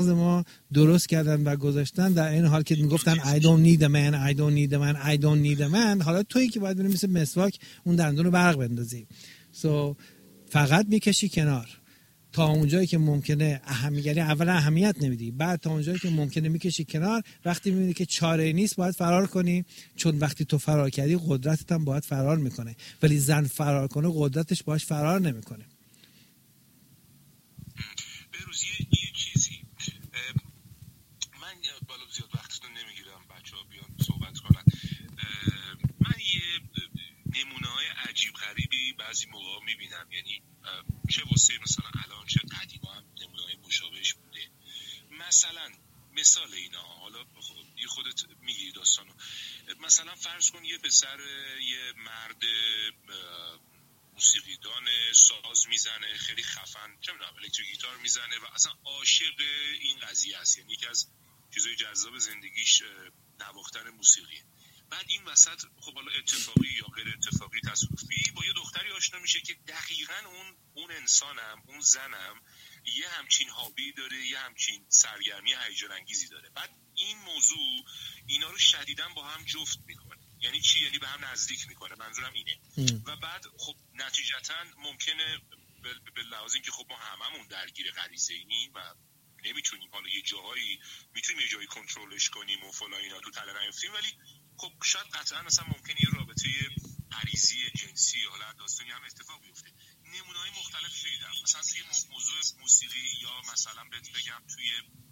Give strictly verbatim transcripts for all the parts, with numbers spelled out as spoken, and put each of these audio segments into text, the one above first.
ما درست کردن و گذاشتن، در این حال که میگفتن I don't need a man I don't need a man I don't need a man، حالا تویی که باید بری مثل مسواک اون دندون رو برق بندازی. سو so, فقط میکشی کنار تا اونجایی که ممکنه اهمیت، اولا اهمیت نمیدی، بعد تا اونجایی که ممکنه میکشی کنار. وقتی میبینی که چاره نیست باید فرار کنی، چون وقتی تو فرار کردی قدرتت هم باید فرار میکنه، ولی زن فرار کنه قدرتش باش فرار نمیکنه. بروز یه چیزی، من بالا زیاد وقتتون نمیگیرم، بچه‌ها بیان صحبت کنن. من یه نمونه‌های عجیب غریبی بعضی موقع میبینم، یعنی چه واسه مثلا الان چه قدیما هم نمونه‌های مشابهش بوده. مثلا مثال اینا، حالا یه خودت میگی داستانو، مثلا فرض کن یه پسر یه مرد موسیقیدان ساز میزنه خیلی خفن، چه میدونم الکتریک گیتار میزنه و اصلا عاشق این قضیه است، یعنی یکی از چیزای جذاب زندگیش نواختن موسیقیه. بعد این وسط خب حالا اتفاقی یا غیر اتفاقی تصادفی با یه دختری آشنا میشه که دقیقاً اون اون انسانم، اون زنم یه همچین هابی داره، یه همچین سرگرمی هیجان انگیزی داره. بعد این موضوع اینا رو شدیداً با هم جفت میکنه. یعنی چی؟ یعنی به هم نزدیک میکنه، منظورم اینه. ام. و بعد خب نتیجتاً ممکنه به لحاظ اینکه خب ما هممون درگیر غریزه اینیم و نمیتونیم، حالا یه جاهایی میتونیم یه جایی کنترلش کنیم و فلان اینا تو تله نیفتیم، ولی خب شاید قطعا مثلا ممکنه یه رابطه غریزی جنسی یا حالا داستانی هم اتفاق بیفته. نمونه‌های مختلفی دیدم، مثلا توی موضوع موسیقی یا مثلا بهت بگم توی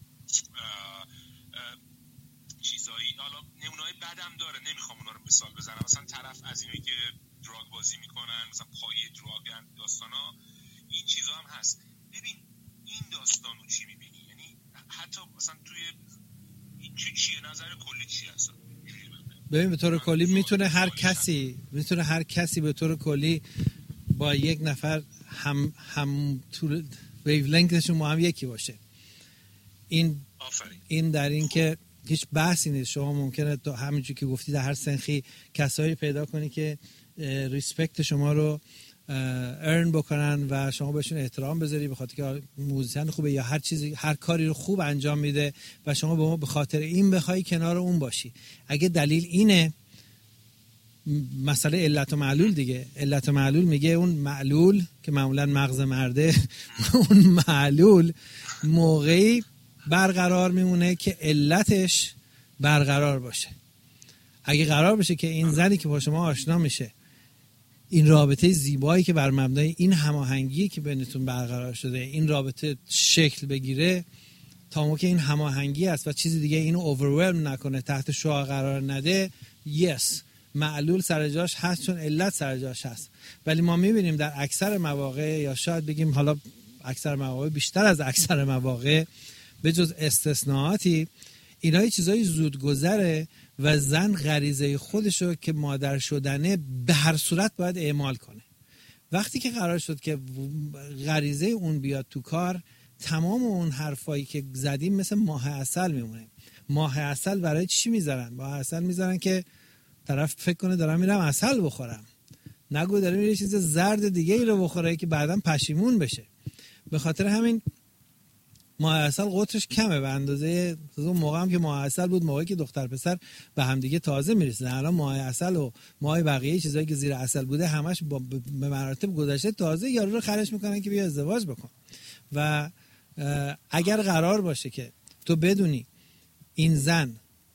اه اه چیزایی، حالا نمونه‌های بدم داره نمیخوام اونا رو مثال بزنم، مثلا طرف از اینایی که دراگ بازی میکنن، مثلا پایه دراگن، داستانا این چیزا هم هست. ببین این داستانو چی میبینی؟ یعنی حتی مثلا توی چی چیه نظر کلی چی هست؟ ببین به طور کلی میتونه هر کسی میتونه هر کسی به طور کلی با یک نفر هم هم طول ویولنگتشون با هم یکی باشه. این آفرین. این در این که هیچ بحثی نیست. شما ممکنه تو همینجوری که گفتی در هر سنخی کسایی پیدا کنی که ریسپکت شما رو ارن بکنن و شما بهشون احترام بذاری به خاطر که موزیسین خوبه یا هر چیزی، هر کاری رو خوب انجام میده و شما به خاطر این بخوای کنار اون باشی. اگه دلیل اینه، مسئله علت و معلول دیگه. علت و معلول میگه اون معلول که معمولا مغز مرده اون معلول موقعی برقرار میمونه که علتش برقرار باشه. اگه قرار بشه که این زنی که با شما آشنا میشه، این رابطه زیبایی که بر مبنای این هماهنگی که بینتون برقرار شده این رابطه شکل بگیره، تا موقع این هماهنگی است و چیزی دیگه اینو اوورولم نکنه، تحت شعاع قرار نده، یس معلول سر جاش هست، چون علت سر جاش هست. ولی ما میبینیم در اکثر مواقع، یا شاید بگیم حالا اکثر مواقع، بیشتر از اکثر مواقع به جز استثناءاتی، اینا یه چیزای زودگذره و زن غریزه خودشو که مادر شدنه به هر صورت باید اعمال کنه. وقتی که قرار شد که غریزه اون بیاد تو کار، تمام اون حرفایی که زدیم مثل ماه عسل میمونه. ماه عسل برای چی میذارن؟ ماه عسل میذارن که طرف فکر کنه دارم میرم عسل بخورم، نگو داره میره چیز زرد دیگه ای رو بخوره که بعداً پشیمون بشه. به خاطر همین ماه عسل قطرش کمه به اندازه اون موقع هم که ماه عسل بود، موقعی که دختر پسر به هم دیگه تازه میرسه. الان ماه عسل و ماه بقیه چیزایی که زیر عسل بوده همش به مراتب گذشته، تازه یارو رو خرج میکنن که بیا ازدواج بکن. و اگر قرار باشه که تو بدونی این زن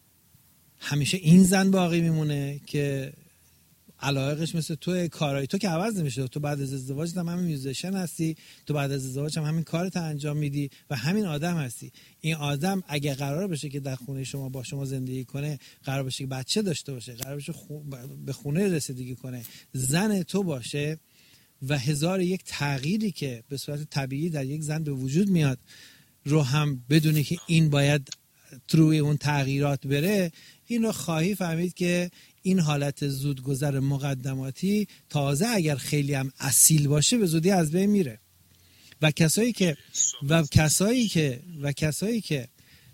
همیشه این زن باقی میمونه که علایقش مثل تو، کارهای تو که عوض نمیشه، تو بعد از ازدواج هم همین میوزیشن هستی، تو بعد از ازدواج هم همین کارت انجام میدی و همین آدم هستی. این آدم اگه قرار بشه که در خونه شما با شما زندگی کنه، قرار بشه که بچه داشته باشه، قرار بشه خو... به خونه رسیدگی کنه، زن تو باشه و هزار یک تغییری که به صورت طبیعی در یک زن به وجود میاد رو هم بدونی که این باید تروی اون تغییرات بره، این رو خواهی فهمید که این حالت زودگذر مقدماتی تازه اگر خیلی هم اصیل باشه به زودی از بین میره. و کسایی که و کسایی که و کسایی که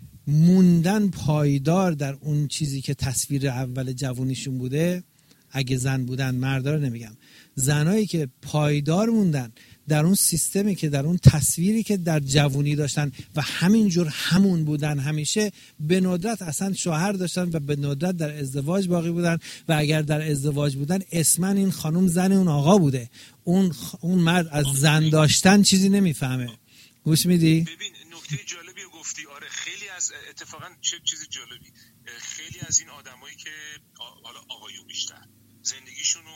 موندن پایدار در اون چیزی که تصویر اول جوونیشون بوده، اگه زن بودن، مردا رو نمیگم، زنایی که پایدار موندن در اون سیستمی که در اون تصویری که در جوانی داشتن و همینجور همون بودن همیشه، به ندرت اصلا شوهر داشتن و به ندرت در ازدواج باقی بودن و اگر در ازدواج بودن اسماً این خانم زن اون آقا بوده. اون خ... اون مرد از زن داشتن چیزی نمیفهمه. گوش میدی؟ ببین نکته جالبی رو گفتی. آره خیلی از اتفاقا چه چیز جالبی، خیلی از این آدمایی که حالا آقایون بیشتر زندگیشونو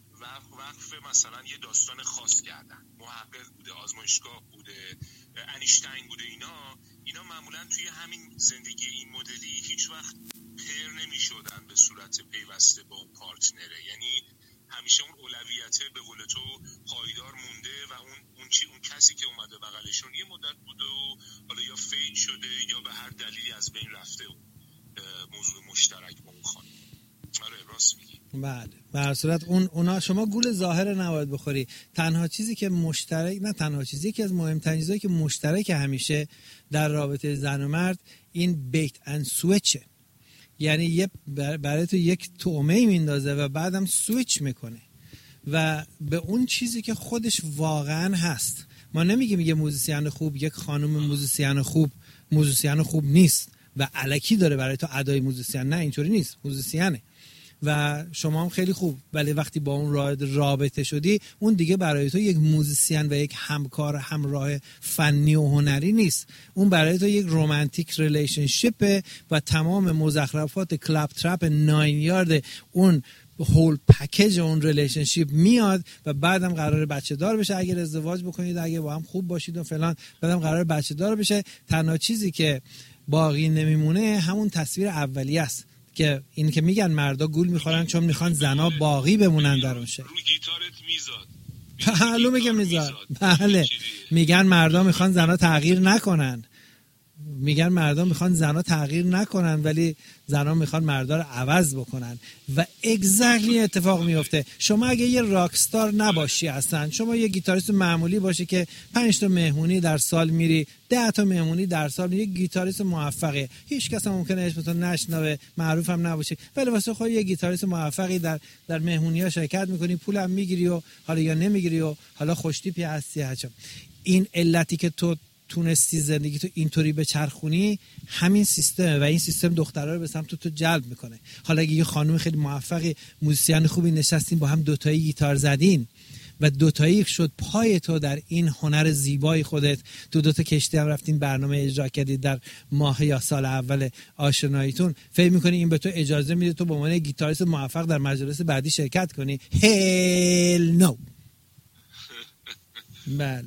وقف مثلا یه داستان خاص کردن، محقق بوده، آزمایشگاه بوده، انیشتین بوده، اینا اینا معمولا توی همین زندگی این مدلی هیچ وقت پیر نمی‌شدن به صورت پیوسته با اون پارتنره. یعنی همیشه اون اولویته به قول تو پایدار مونده و اون اون چی اون کسی که اومده بغلشون یه مدت بوده و حالا یا فید شده یا به هر دلیلی از بین رفته و موضوع مشترک با اون خانم. آره راست میگی. بله به هر صورت اون اونا شما گول ظاهر نباید بخوری. تنها چیزی که مشترک، نه تنها چیزی که از مهمترین چیزایی که مشترک همیشه در رابطه زن و مرد این بیت اند سویچه. یعنی یه برای تو یک طعمه میندازه و بعدم سویچ میکنه و به اون چیزی که خودش واقعا هست. ما نمیگیم یه موزیسین خوب، یک خانم موزیسین خوب موزیسین خوب نیست و الکی داره برای تو ادای موزیسین. نه اینطوری نیست، موزیسینه و شما هم خیلی خوب، ولی وقتی با اون رابطه شدی اون دیگه برای تو یک موزیسین و یک همکار همراه فنی و هنری نیست. اون برای تو یک رومانتیک ریلیشنشیپه و تمام مزخرفات کلاب ترپ ناین یارد اون هول پکیج اون ریلیشنشیپ میاد و بعدم قراره بچه دار بشه اگر ازدواج بکنید، اگه با هم خوب باشید و فلان، بعدم قراره بچه دار بشه. تنها چیزی که باقی نمیمونه همون تصویر اولیه است که این که میگن مردا گول میخورن چون میخوان زنا باقی بمونن در اون شکل. روی گیتارت میزاد. معلومه میگه میزاد. بله میگن مردا میخوان زنا تغییر نکنن. میگن مردا میخوان زنا تغییر نکنن ولی زنا میخوان مردا رو عوض بکنن و اگزکتلی اتفاق میفته. شما اگه یه راکستار نباشی اصلا، شما یه گیتاریست معمولی باشی که پنج تا مهمونی در سال میری، ده تا مهمونی در سال میری، یه گیتاریست موفقه، هیچ کس هم ممکنه اسمتو نشنوه، معروف هم نباشی، ولی واسه خودت یه گیتاریست موفقی در در مهمونی‌ها شرکت میکنی، پولم میگیری و حالا یا نمیگیری و حالا خوشتیپی هستی. هرچند این علتی که تو تونستی زندگی تو اینطوری به چرخونی همین سیستمه و این سیستم دخترها رو به سمت تو جلب میکنه. حالا اگه یه خانم خیلی موفقی، موزیسین خوبی نشستین با هم دوتایی گیتار زدین و دوتایی شد پای تو در این هنر زیبای خودت، تو دوتا کشتی هم رفتین برنامه اجرا کردید در ماه یا سال اول آشناییتون، فکر میکنی این به تو اجازه میده تو به عنوان گیتاریست موفق در مجلس بعدی شرکت کنی؟ هل نو. بله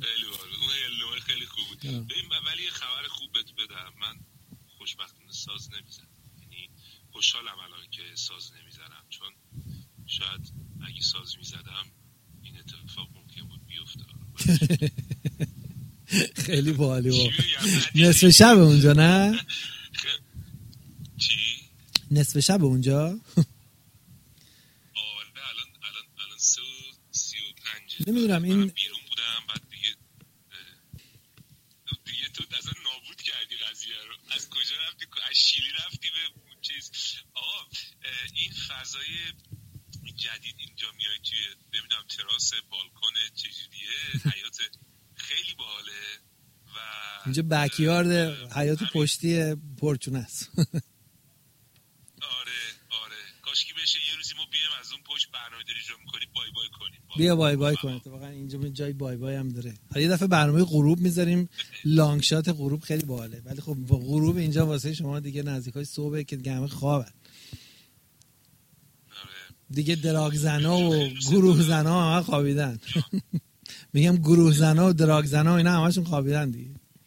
ولی خبر خوب بهت بدم، من خوشبختانه ساز نمیزنم. یعنی خوشحالم الان که ساز نمیزنم، چون شاید اگه ساز میزدم این اتفاق ممکن بود بیفته. خیلی باحالی با نصف شب اونجا نه؟ چی؟ نصف شب اونجا؟ آره الان الان الان سه و سی و پنج. نمیدونم این بیرون بودم بعد دیگه دیگه تو اصلا نابود کردی قضیه رو. از کجا رفتی؟ از شیلی رفتی به چیز. آقا این فضای جدید اینجا میای توی نمیدونم تراس بالکن چجوریه، حیات خیلی باحاله و اینجا بکیارد حیات پشتی پرچونه است. آره آره کاشکی بشه یه روزی ما بیایم از اون پشت برنامه داری اجرا می‌کنی بای بای کنیم. بیا بای بای کنیم. واقعا اینجا جای بای بای هم داره. حالا یه دفعه برنامه غروب میذاریم، لانگ شات غروب خیلی باحاله، ولی خب غروب اینجا واسه شما دیگه نزدیکای صبح که دیگه همه خوابن. دیگه دراگ زنا و گروه زنا همه خوابیدن. میگم گروه زنا و دراگ زنا اینا همشون خوابیدن دیگه.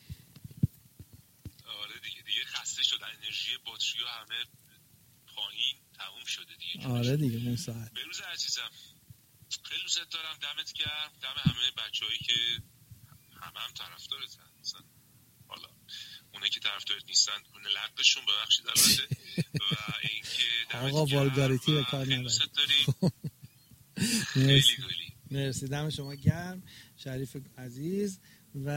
آره دیگه دیگه خسته شدن، انرژی باتری همه پایین تموم شده دیگه. آره دیگه اون ساعت. بروز عزیزم خیلی دوست دارم، دمت گرم، دم همه بچه‌هایی که همه هم طرفدارتن. مثلا حالا اونایی که طرفدارت نیستن اون لقشون ببخشید البته و اینکه آقا والگاریتی به کار نبرید. مرسی. مرسی دم شما گرم شریف عزیز. و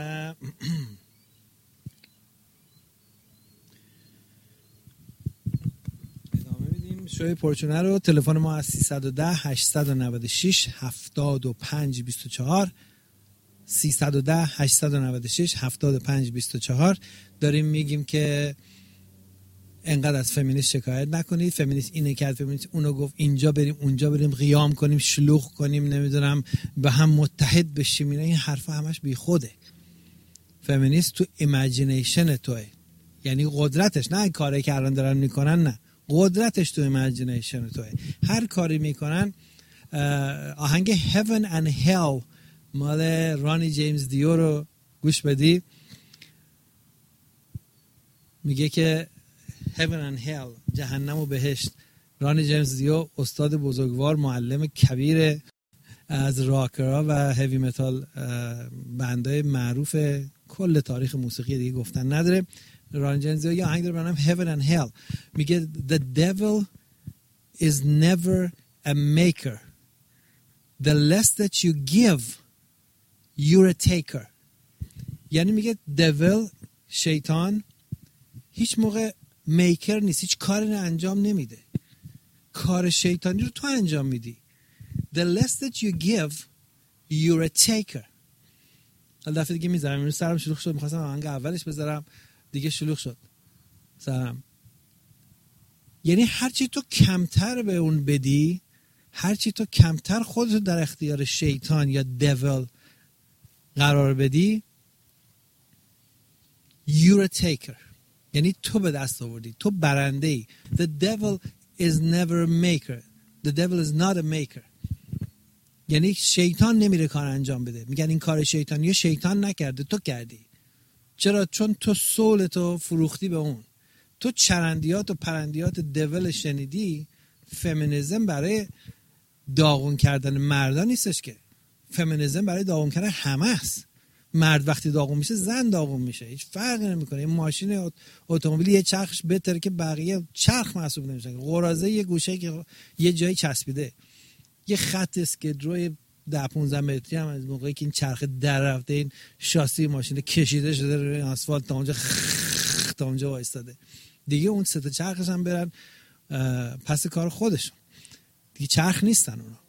ادامه میدیم شوی پرچونه رو. تلفن ما از سیصد و ده هشتصد و نود و شش هفتاد و پنج بیست و چهار سیصد و ده هشتصد و نود و شش هفتاد و پنج بیست و چهار داریم میگیم که انقدر از فمینیست شکایت نکنید، فمینیست اینه کرد، فمینیست اونو گفت، اینجا بریم اونجا بریم قیام کنیم، شلوغ کنیم، نمیدونم به هم متحد بشیم. این حرفا همش بی خوده. فمینیست تو ایمیجینیشن توئه، یعنی قدرتش، نه این کاری که الان دارن میکنن، نه، قدرتش تو ایمیجینیشن توئه. هر کاری میکنن. آهنگ Heaven and Hell مال رانی جیمز دیو رو گوش بدی، میگه که Heaven and Hell، جهنم و بهشت. رانی جیمز دیو استاد بزرگوار، معلم کبیر از راکرها و هیوی متال بندهای معروف کل تاریخ موسیقی، دیگه گفتن نداره. رانی جیمز دیو یه آهنگ داره به نام Heaven and Hell، میگه The devil is never a maker. The less that you give, you're a taker. یعنی میگه devil، شیطان، هیچ موقع میکر نیست، هیچ کاری انجام نمیده. کار شیطانی رو تو انجام میدی. The less that you give, you're a taker. حالا دفعه دیگه میذارم، اینو سرم شلوغ شد، میخواستم آهنگ اولش بذارم، دیگه شلوغ شد سرم. یعنی هرچی تو کمتر به اون بدی، هرچی تو کمتر خودتو در اختیار شیطان یا devil قرار بدی، you're a taker. یعنی تو به دست آوردی، تو برنده ای. The devil is never a maker. The devil is not a maker. یعنی شیطان نمیره کار انجام بده. میگن این کار شیطانیه، شیطان نکرده، تو کردی. چرا؟ چون تو سولتو فروختی به اون. تو چرندیات و پرندیات devil شنیدی. فمینیسم برای داغون کردن مردان نیستش که. فمینیسم برای داغون کردن همه است. مرد وقتی داغون میشه، زن داغون میشه، هیچ فرقی نمیکنه. این ماشین اتومبیل یه چرخش بهتره که بقیه چرخ محسوب نمیشن. قراضه یه گوشه که یه جایی چسبیده، یه خط اسکیدروی ده پانزده متری هم از موقعی که این چرخ در رفته، این شاسی ماشین کشیده شده روی آسفالت تا اونجا تا اونجا وایستاده دیگه. اون سه تا چرخش هم برن پس کار خودشون دیگه، چرخ نیستن اونا.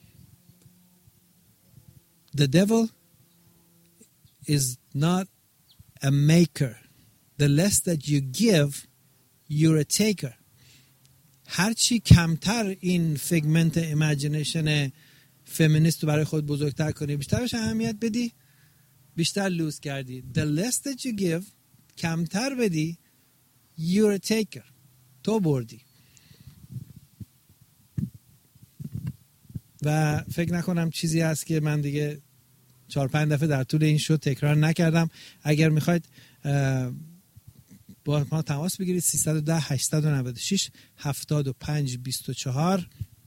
The devil is not a maker. The less that you give, you're a taker. هرچی کمتر این فیگمنت ایمیجینیشن فمینیست رو برای خود بزرگتر کنی، بیشتر بهش اهمیت بدی، بیشتر لوز کردی. The less that you give، کمتر بدی، you're a taker. تو بردی. و فکر نکنم چیزی هست که من دیگه چهار پنج دفعه در طول این شو تکرار نکردم. اگر میخواید با ما تماس بگیرید سیصد و ده هشتصد و نود و شش هفتاد و پنج بیست و چهار.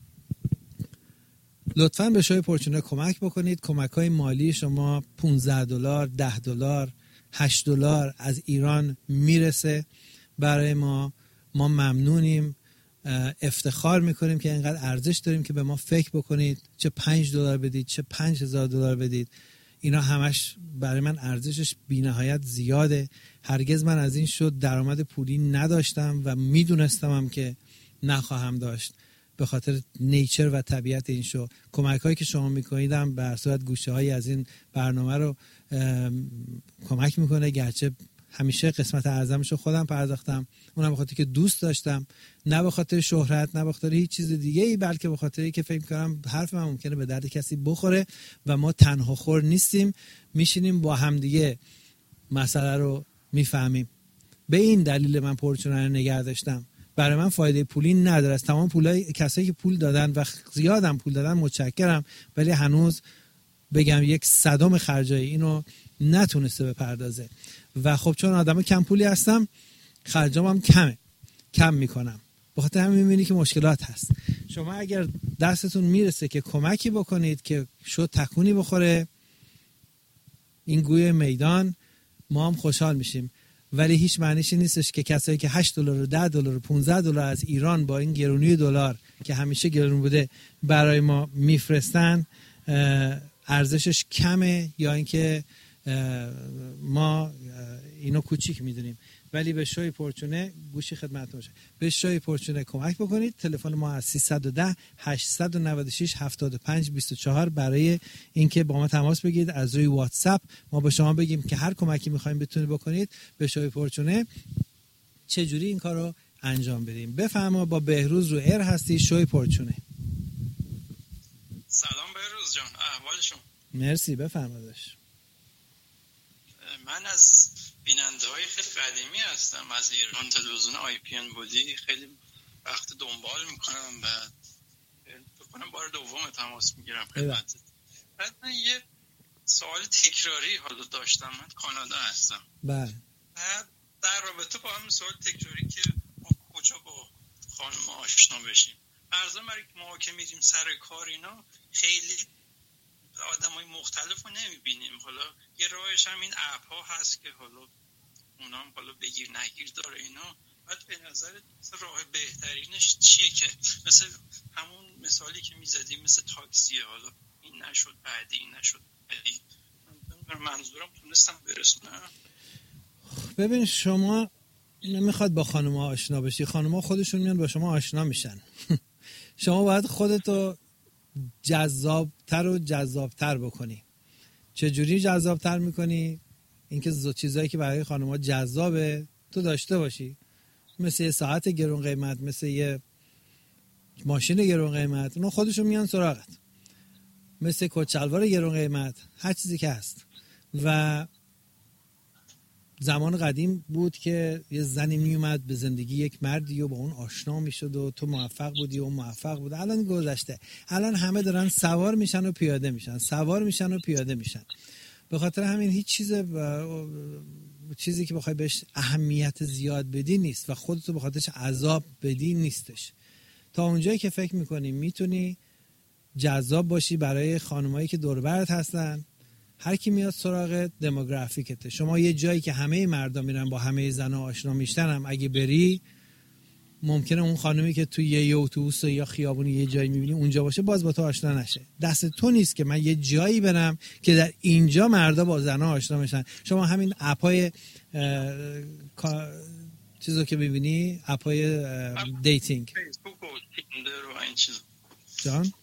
لطفاً به شوی پرچونه کمک بکنید. کمک‌های مالی شما پانزده دلار، ده دلار، هشت دلار از ایران میرسه برای ما. ما ممنونیم، افتخار میکنیم که اینقدر ارزش داریم که به ما فکر بکنید. چه پنج دلار بدید، چه پنج هزار دلار بدید، اینا همش برای من ارزشش بی‌نهایت زیاده. هرگز من از این شد درآمد پولی نداشتم و میدونستم هم که نخواهم داشت به خاطر نیچر و طبیعت این شو. کمک هایی که شما میکنیدم به صورت گوشه هایی از این برنامه رو کمک میکنه، گرچه همیشه قسمت اعظمش رو خودم پرداختم، اونم به خاطر که دوست داشتم، نه به خاطر شهرت، نه به خاطر هیچ چیز دیگه ای، بلکه به خاطری که فکر کنم حرف من ممکنه به درد کسی بخوره و ما تنها خور نیستیم، میشینیم با هم دیگه مسئله رو میفهمیم. به این دلیل من پرچونه رو نگه داشتم. برای من فایده پولی نداره. از تمام پولای کسایی که پول دادن و زیادم پول دادن متشکرم، ولی هنوز بگم یک صدم خرجای اینو نتونسته بپردازه. و خب چون آدم کم پولی هستم، خرجام هم کمه، کم میکنم. بخاطر همین میبینی که مشکلات هست. شما اگر دستتون میرسه که کمکی بکنید که شو تکونی بخوره این گوی میدان، ما هم خوشحال میشیم. ولی هیچ معنیش نیستش که کسایی که هشت دلار و ده دلار و پانزده دلار از ایران با این گرونی دلار که همیشه گرون بوده برای ما میفرستن ارزشش کمه یا اینکه ما اینو کوچیک میدونیم. ولی به شوی پرچونه گوشی خدمتتون باشه. به شوی پرچونه کمک بکنید. تلفن ما از سیصد و ده هشتصد و نود و شش هفتاد و پنج بیست و چهار برای اینکه با ما تماس بگیرید. از روی واتساپ ما به شما بگیم که هر کمکی می‌خواید بتونید بکنید. به شوی پرچونه چه جوری این کارو انجام بدیم. بفرما با بهروز رو ایر هستی. شوی پرچونه. سلام بهروز جان، احوال شما؟ مرسی، بفرمایید. من از بیننده های خیلی قدیمی هستم، از ایران تلویزیون آی پی ان بودی خیلی وقت دنبال میکنم و فکر کنم بار دوم تماس میگیرم خدمتت. بعد من یه سوال تکراری حالا داشتم. من کانادا هستم. بله. بعد در رابطه با همین سوال تکراری که ما کجا با خانم آشنا بشیم. فرضاً برای ما که میریم سر کار اینا خیلی آدمای مختلف رو نمیبینیم. حالا یه راهش هم این اپ ها هست که حالا اونا هم حالا بگیر نگیر داره اینا. بعد به نظر راه بهترینش چیه که مثل همون مثالی که میزدیم مثل تاکسیه، حالا این نشد بعدی این نشد بعدی. من منظورم تونستم برسونم. ببین شما نمیخواد با خانوما آشنا بشی، خانوما خودشون میان با شما آشنا میشن. شما باید خودتو جذابتر و جذابتر بکنی. چجوری جذابتر میکنی؟ اینکه چیزایی که برای خانوما جذابه تو داشته باشی، مثل یه ساعت گرون قیمت، مثل یه ماشین گرون قیمت، اونا خودشون میان سراغت، مثل کت شلوار گرون قیمت، هر چیزی که هست. و زمان قدیم بود که یه زنی میومد به زندگی یک مردی و با اون آشنا میشد و تو موفق بودی و اون موفق بود. الان گذشته. الان همه دارن سوار میشن و پیاده میشن، سوار میشن و پیاده میشن. به خاطر همین هیچ چیز ب... چیزی که بخوای بهش اهمیت زیاد بدی نیست و خودتو به خاطرش عذاب بدی نیستش. تا اونجایی که فکر میکنی میتونی جذاب باشی برای خانمایی که دور برت هستن، هر کی میاد سراغ دموگرافیکته. شما یه جایی که همه مردم میرن با همه زنها آشنا میشن هم اگه بری، ممکنه اون خانمی که توی یه اتوبوس یا خیابونی یه جایی میبینی اونجا باشه، باز با تو آشنا نشه. دست تو نیست که من یه جایی برم که در اینجا مردا با زنها آشنا میشن. شما همین اپای چیزو که ببینی، اپای دیتینگ، فیسبوک و تیندر و این چیز. جان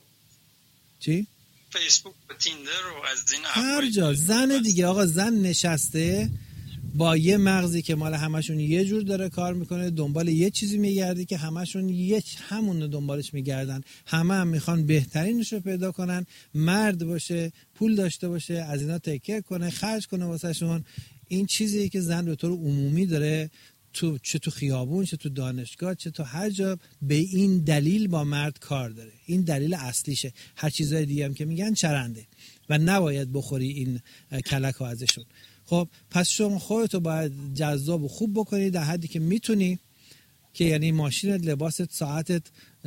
چی؟ فیسبوک و تیندر و از این هر جا زن دیگه. آقا زن نشسته با یه مغزی که مال همشون یه جور داره کار میکنه، دنبال یه چیزی میگرده که همشون یه همون رو دنبالش میگردن. همه هم میخوان بهترینش رو پیدا کنن، مرد باشه، پول داشته باشه، از اینا تکیه کنه، خرج کنه واسه شون. این چیزی که زن به طور عمومی داره تو، چه تو خیابون، چه تو دانشگاه، چه تو هر جا، به این دلیل با مرد کار داره. این دلیل اصلیشه. هر چیزای دیگه هم که میگن چرنده و نباید بخوری این کلک ها ازشون. خب پس شما خودتو باید جذاب و خوب بکنی در حدی که میتونی، که یعنی ماشینت، لباست، ساعتت،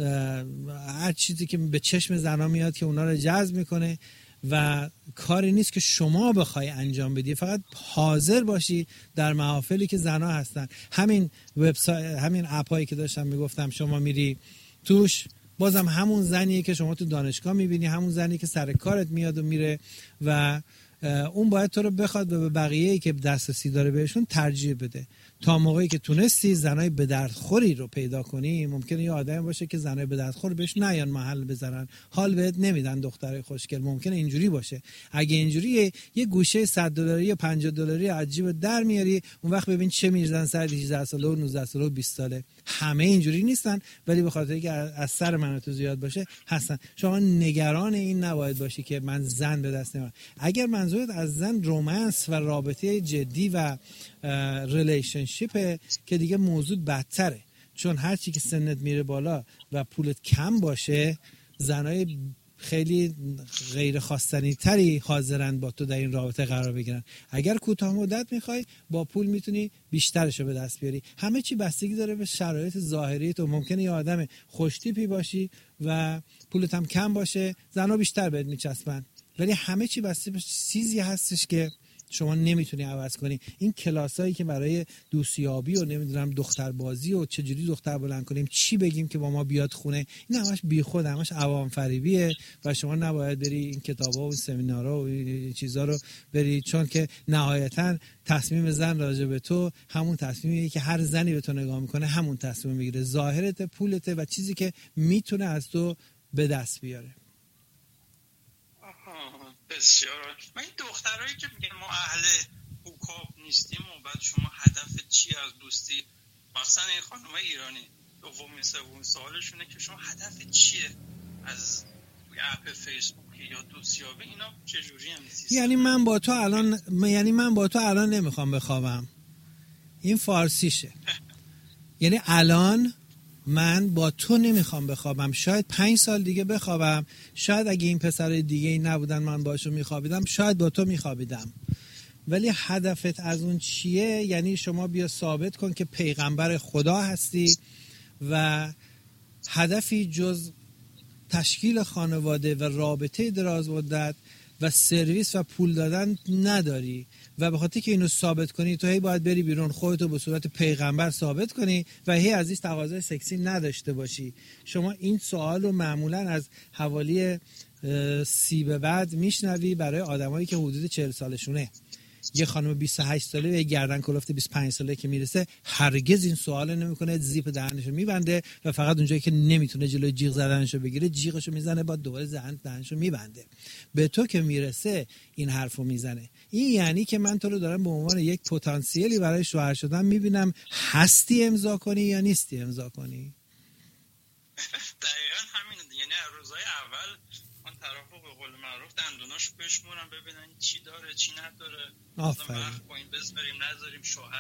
هر چیزی که به چشم زنا میاد که اونا رو جذب میکنه. و کاری نیست که شما بخوای انجام بدی، فقط حاضر باشی در محافلی که زنا هستن. همین وبسایت، همین اپایی که داشتم میگفتم، شما میری توش، بازم همون زنیه که شما تو دانشگاه میبینی، همون زنی که سر کارت میاد و میره و اون باید تو رو بخواد به بقیه‌ای که دسترسی داره بهشون ترجیح بده. تا موقعی که تونستی زنای به درد خوری رو پیدا کنی، ممکنه یه آدمی باشه که زنای به درد خور بهش نیان محل بزنن، حال بهت نمیدن، دخترای خوشگل، ممکنه اینجوری باشه. اگه اینجوریه یه گوشه صد دلاری یا پنجاه دلاری عجیب در میاری، اون وقت ببین چه میرزن سر هجده ساله و نوزده ساله و بیست ساله. همه اینجوری نیستن، ولی به خاطر اینکه از سر من تو زیاد باشه هستن. شما نگران این نباید باشی که من زن به دست نمیارم. اگر منظورت از زن رومانس و رابطه جدی و ریلیشنشیپه که دیگه موضوع بدتره، چون هر چی که سنت میره بالا و پولت کم باشه، زنای خیلی غیر خواستنی تری حاضرن با تو در این رابطه قرار بگیرن. اگر کوتاه مدت میخوای، با پول میتونی بیشترشو به دست بیاری. همه چی بستگی داره به شرایط ظاهری تو. ممکنه یه آدم خوشتیپی باشی و پولت هم کم باشه، زنا بیشتر بهت میچسبن، ولی همه چی بستگی به چیزی هستش که شما نمیتونی عوض کنی. این کلاسایی که برای دوستیابی و نمیدونم دختربازی و چجوری دختر بلند کنیم، چی بگیم که با ما بیاد خونه، این همش بیخود، همش عوام فریبیه و شما نباید بری این کتابا و سمینارها و این چیزا رو بری، چون که نهایتا تصمیم زن راجع به تو همون تصمیمیه که هر زنی به تو نگاه میکنه همون تصمیم میگیره. ظاهرت، پولت و چیزی که میتونه از تو به دست بیاره. بسیار. من این دخترایی که میگن ما اهل حکاب نیستیم و بعد شما هدف چی از دوستی، مثلا این خانمای ایرانی دومین سومین سوالشونه که شما هدف چیه از اپ فیسبوک یا دوستیابی، اینا چجوری هم نیست؟ یعنی من با تو الان یعنی من با تو الان نمیخوام بخوابم، این فارسیشه. یعنی الان من با تو نمیخوام بخوابم، شاید پنج سال دیگه بخوابم، شاید اگه این پسرای دیگه ای نبودن من باشون میخوابیدم، شاید با تو میخوابیدم. ولی هدفت از اون چیه؟ یعنی شما بیا ثابت کن که پیغمبر خدا هستی و هدفی جز تشکیل خانواده و رابطه دراز مدت و سرویس و پول دادن نداری و به خاطر که اینو ثابت کنی تو هی باید بری بیرون خودتو به صورت پیغمبر ثابت کنی و هی از این تقاضای سکسی نداشته باشی. شما این سوال رو معمولا از حوالی سی به بعد میشنوی برای آدمایی که حدود چهل سالشونه. یه خانم بیست و هشت ساله و یه گردن کلفت بیست و پنج ساله که میرسه هرگز این سوال نمیکنه، زیپ دهنشو میبنده و فقط اونجایی که نمیتونه جلوی جیغ زدنشو بگیره جیغشو میزنه، بعد دوباره دهن دهنشو میبنده. به تو که میرسه این حرفو میزنه. این یعنی که من تو رو دارم به عنوان یک پتانسیلی برای شوهر شدن میبینم، هستی امضا کنی یا نیستی امضا کنی. دقیقاً همین. یعنی از روزهای اول اون طرفو به قول معروف دندوناشو بشمونم ببینن چی داره چی نداره، آفرین، وقت با این بذاریم نذاریم. شوهر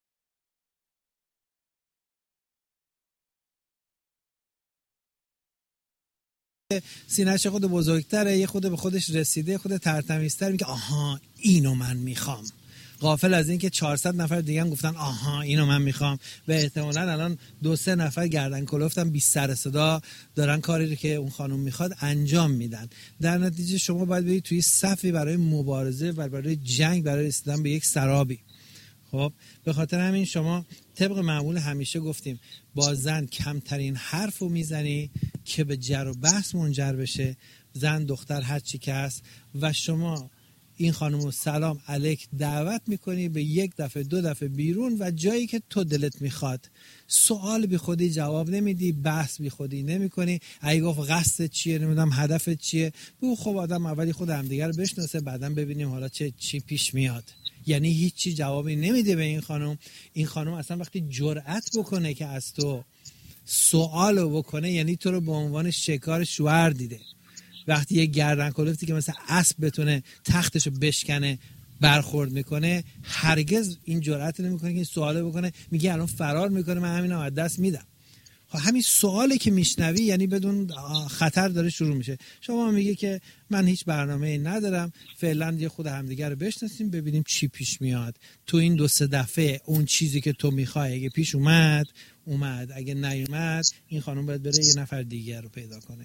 سینه‌ش خود بزرگتره، یه خود به خودش رسیده، خود ترتمیزتر، میگه آها اینو من میخوام، غافل از این که چهارصد نفر دیگه هم گفتن آها اینو من میخوام و احتمالاً الان دو سه نفر گردن کلفتن بی سر صدا دارن کاری رو که اون خانم میخواد انجام میدن. در نتیجه شما باید برید توی صفی برای مبارزه و برای جنگ، برای رسیدن به یک سرابی. خب به خاطر همین شما طبق معمول همیشه گفتیم با زن کمترین حرف رو میزنی که به جر و بحث منجر بشه، زن دختر هر چی که هست، و شما این خانم رو سلام علیک دعوت میکنی به یک دفعه دو دفعه بیرون و جایی که تو دلت میخواد. سوال بی خودی جواب نمیدی، بحث بی خودی نمی کنی. اگه گفت قصدت چیه، نمیدونم هدفت چیه، بگو خب آدم اولی خود همدیگه رو بشناسه بعدم ببینیم حالا چه چی پیش میاد. یعنی هیچی جوابی نمیده به این خانم. این خانم اصلا وقتی جرأت بکنه که از تو سوالو بکنه، یعنی تو رو به عنوان شکار شوهر دیده. وقتی یه گردن کلفتی که مثلا اسب بتونه تختشو بشکنه برخورد میکنه، هرگز این جرأت نمیکنه که این سوالو بکنه، میگه الان فرار میکنه من همینو از دست میدم. همین سوالی که میشنوی یعنی بدون خطر داره شروع میشه. شما میگه که من هیچ برنامه‌ای ندارم، فعلا یه خود همدیگه رو بشناسیم ببینیم چی پیش میاد. تو این دو سه دفعه اون چیزی که تو میخوای اگه پیش اومد اومد، اگه نیومد این خانم باید بره یه نفر دیگه رو پیدا کنه.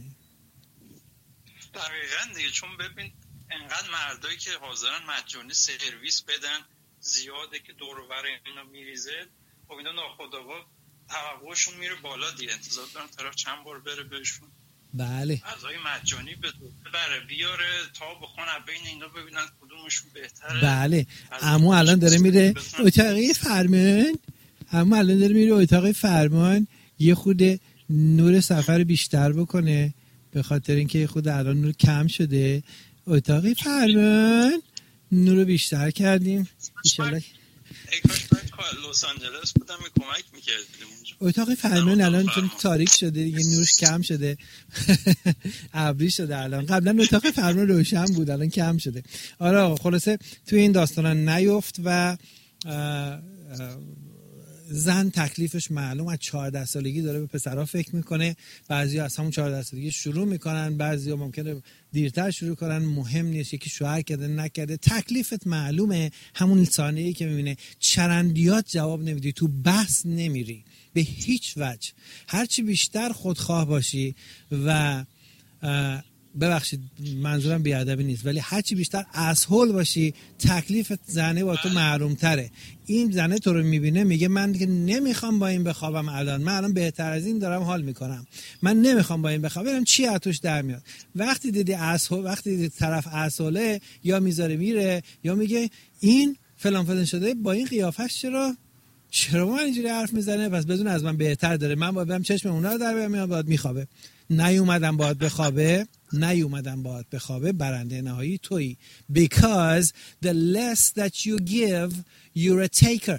دقیقاً دیگه. چون ببین انقدر مردایی که حاضرن مجانی سرویس بدن زیاده که دور و بر اینا میریزه، خب اینا ناخودآگاه توقعشون میره بالا دیگه، انتظار دارن طرف چند بار بره بهشون بله غذای مجانی بده بره بیاره تا بخون بین اینا ببینن کدومشون بهتره. بله عمو الان داره میره اتاق فرمان، عمو الان داره میره اتاق فرمان یه خود نور سفر بیشتر بکنه، به خاطر اینکه خود الان نور کم شده. اتاق فرمان نور بیشتر کردیم ان ای کاش من لس آنجلس بودم کمک میکردیم اونجا. اتاق فرمان الان چون تاریک شده دیگه نورش کم شده ابری شده. الان قبلا اتاق فرمان روشن بود الان کم شده. آره خلاصه توی این داستانا نیفت و اه اه زن تکلیفش معلوم، از چهارده سالگی داره به پسرها فکر میکنه. بعضیا از همون چهارده سالگی شروع میکنن، بعضیا ممکنه دیرتر شروع کنن، مهم نیست یکی شوهر کرده نکرده، تکلیفت معلومه. همون ثانیه‌ای که میبینه چرندیات جواب نمیدی، تو بحث نمیری به هیچ وجه. هرچی بیشتر خودخواه باشی و ببخشید منظورم بیادبی نیست، ولی هرچی بیشتر اسهول باشی تکلیف زنه با تو محروم تره. این زنه تو رو میبینه میگه من که نمیخوام با این بخوابم، الان من الان بهتر از این دارم حال میکنم، من نمیخوام با این بخوابم، ببینم چی از توش در میاد. وقتی دیدی اسهول، وقتی دیدی طرف اسهوله، یا میذاره میره یا میگه این فلان فلان شده، با این قیافش چرا چرا من اینجوری حرف میزنه، پس بدون از من بهتر داره، من باید برم چشم اونها رو در بیارم، میاد باید میخوابه. نیومدم باید بخوابه، نیومدم باید بخوابه، برنده نهایی تویی. Because the less that you give you're a taker.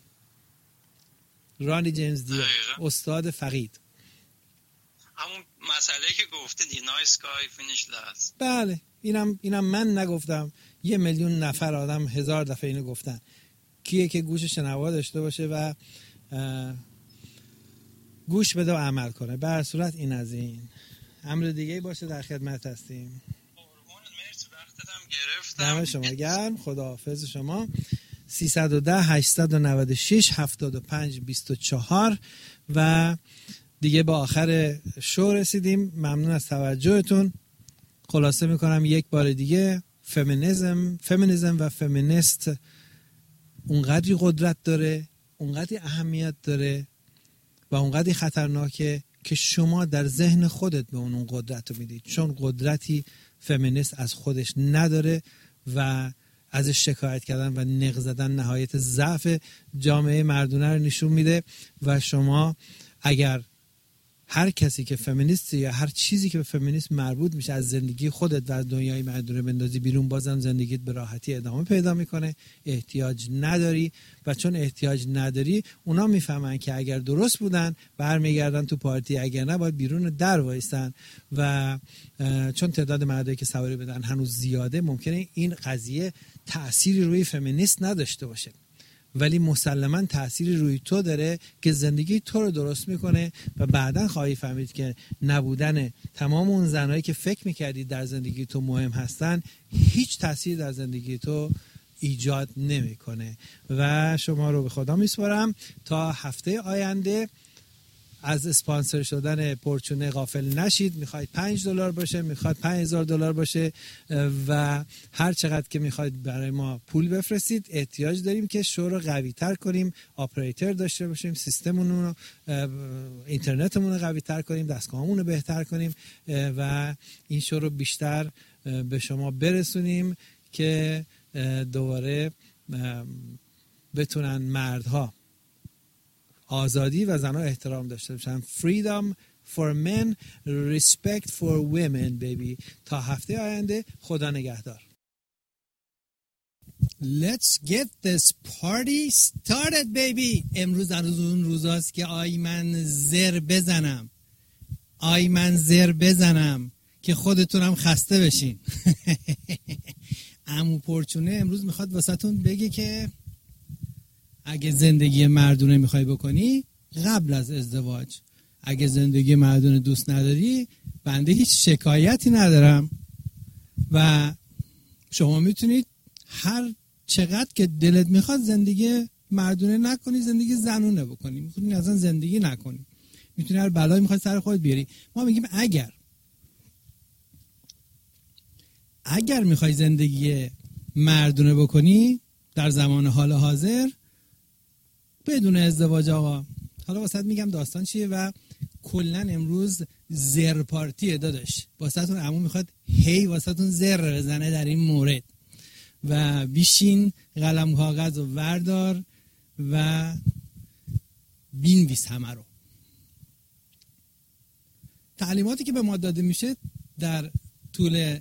رانی جیمز دیو، استاد فقید. همون مسئله که گفته دی nice guy finish last. بله، اینم اینم من نگفتم، یه میلیون نفر آدم هزار دفعه اینو گفتن. کیه که گوش شنوا داشته باشه و گوش بده و عمل کنه. به هر صورت این از این. امر دیگه باشه در خدمت هستیم. قربونت، مرسی، وقتتم گرفتم. دم شما گرم، خداحافظ شما. سیصد و ده هشتصد و نود و شش هفتاد و پنج بیست و چهار و دیگه با آخر شو رسیدیم. ممنون از توجهتون. خلاصه میکنم یک بار دیگه، فمینیسم فمینیسم و فمینیست اونقدری قدرت داره، اونقدری اهمیت داره و اونقدری خطرناکه که شما در ذهن خودت به اون قدرت رو میدید، چون قدرتی فمینیست از خودش نداره و ازش شکایت کردن و نق زدن نهایت ضعف جامعه مردونه رو نشون میده. و شما اگر هر کسی که فمینیستی یا هر چیزی که به فمینیسم مربوط میشه از زندگی خودت و از دنیای مردونه بندازی بیرون، بازم زندگیت به راحتی ادامه پیدا میکنه. احتیاج نداری و چون احتیاج نداری اونا میفهمن که اگر درست بودن برمیگردن تو پارتی، اگر نه باید بیرون در وایستن. و چون تعداد مردایی که سواری بدن هنوز زیاده، ممکنه این قضیه تأثیری روی فمینیست نداشته باشه، ولی مسلماً تأثیری روی تو داره که زندگی تو رو درست میکنه و بعداً خواهی فهمید که نبودن تمام اون زنایی که فکر میکردی در زندگی تو مهم هستن هیچ تأثیری در زندگی تو ایجاد نمیکنه. و شما رو به خدا میسپارم تا هفته آینده. از اسپانسر شدن پرچونه غافل نشید. میخواید پنج دلار باشه، میخواید پنج هزار دلار باشه و هر چقدر که میخواید برای ما پول بفرستید. احتیاج داریم که شو رو قوی تر کنیم، آپریتور داشته باشیم، سیستممون رو، اینترنتمون رو قوی تر کنیم، دستگاهمون رو بهتر کنیم و این شو رو بیشتر به شما برسونیم که دوباره بتونن مردها آزادی و زنها احترام داشته باشن. Freedom for men, respect for women, baby. تا هفته آینده، خدا نگهدار. Let's get this party started, baby. امروز از اون روزاست که آی من زر بزنم، آی من زر بزنم که خودتونم خسته بشین. عمو پرچونه امروز میخواد واسهتون بگه که اگه زندگی مردونه میخوای بکنی قبل از ازدواج، اگه زندگی مردونه دوست نداری، بنده هیچ شکایتی ندارم و شما میتونید هر چقدر که دلت میخواد زندگی مردونه نکنی، زندگی زنونه بکنی. میتونی اصلا زندگی نکنی، میتونی هر بلایی میخواد سر خودت بیاری. ما میگیم اگر اگر میخوای زندگی مردونه بکنی در زمان حال حاضر بدون ازدواج. آقا حالا واسط میگم داستان چیه و کلن امروز زر پارتیه داداش. واسهتون عمو میخواد هی واسهتون زر بزنه در این مورد و بیشین قلم کاغذ و وردار و بینویس همه رو. تعلیماتی که به ما داده میشه در طول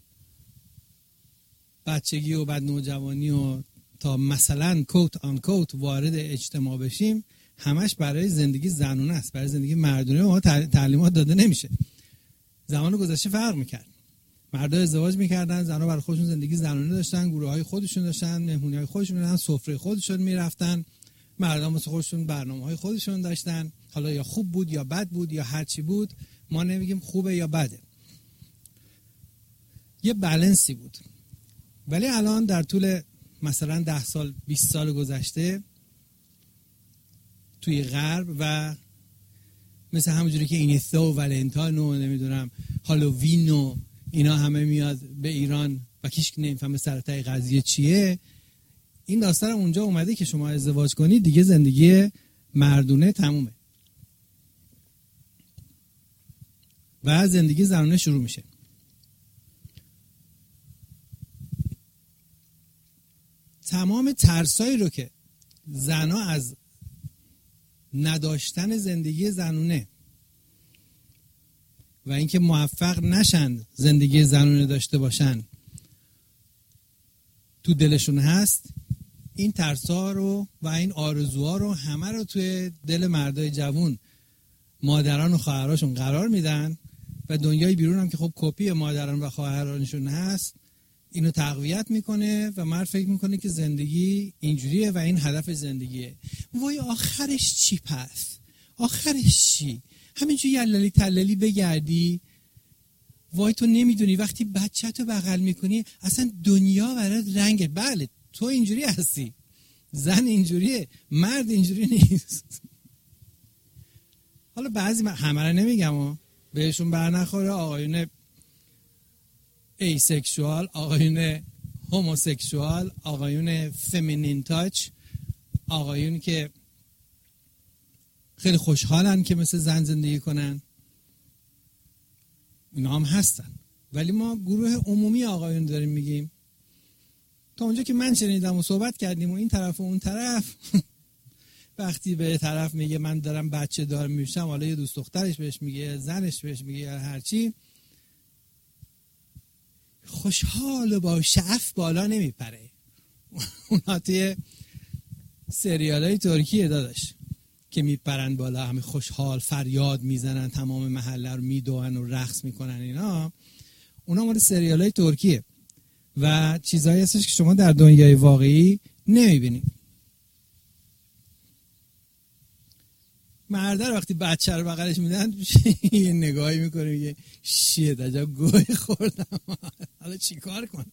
بچگی و بعد نوجوانی و تا مثلا کوت آن کوت وارد اجتماع بشیم، همش برای زندگی زنونه است، برای زندگی مردونه ما تعلیمات داده نمیشه. زمان گذشته فرق میکرد، مردا ازدواج میکردن، زنها برای خودشون زندگی زنونه داشتن، گروه های خودشون داشتن، مهمونی های خودشون داشتن، سفره خودشون میرفتن، مردان واسه خودشون برنامه های خودشون داشتن. حالا یا خوب بود یا بد بود یا هر چی بود، ما نمیگیم خوبه یا بده، یه بالانسی بود. ولی الان در طول مثلا ده سال بیست سال گذشته توی غرب و مثل همونجوری که اینیستا و ولنتاین و نمیدونم هالووین و اینا همه میاد به ایران و کیش نمیفهمه سرتای قضیه چیه. این داستان اونجا اومده که شما ازدواج کنید دیگه زندگی مردونه تمومه و زندگی زنانه شروع میشه. تمام ترسایی رو که زنا از نداشتن زندگی زنونه و اینکه موفق نشن زندگی زنونه داشته باشن تو دلشون هست، این ترسا رو و این آرزوها رو همه رو توی دل مردای جوون، مادران و خواهراشون قرار میدن و دنیای بیرون هم که خب کپی مادران و خواهرانشون هست اینو تقویت میکنه و مرد فکر میکنه که زندگی اینجوریه و این هدف زندگیه. وای آخرش چی پس؟ آخرش چی؟ همینجوری یللی تللی بگردی؟ وای تو نمیدونی وقتی بچه تو بغل میکنی اصلا دنیا برات رنگه. بله تو اینجوری هستی، زن اینجوریه، مرد اینجوری نیست. حالا بعضی همه رو نمیگم و بهشون بر نخوره، آقایون ایسکشوال، آقایون هوموسکشوال، آقایون فمینین تاچ، آقایون که خیلی خوشحالن که مثل زن زندگی کنن، اینا هم هستن. ولی ما گروه عمومی آقایون داریم میگیم. تا اونجا که من شنیدم و صحبت کردیم و این طرف و اون طرف وقتی به طرف میگه من دارم بچه دار میشم، حالا یه دوست دخترش بهش میگه، زنش بهش میگه یا هرچی، خوشحال با شعف بالا نمیپره. اونا توی سریال های ترکیه داداش که میپرن بالا، همه خوشحال فریاد میزنن، تمام محله رو میدوئن و رقص میکنن، اینا اونا مال سریال های ترکیه و چیزایی هستش که شما در دنیای واقعی نمیبینید. مرده رو وقتی بچه رو بغلش میدن یه نگاهی میکنه میگه شیت عجب گوی خوردم، حالا چی کار کنم؟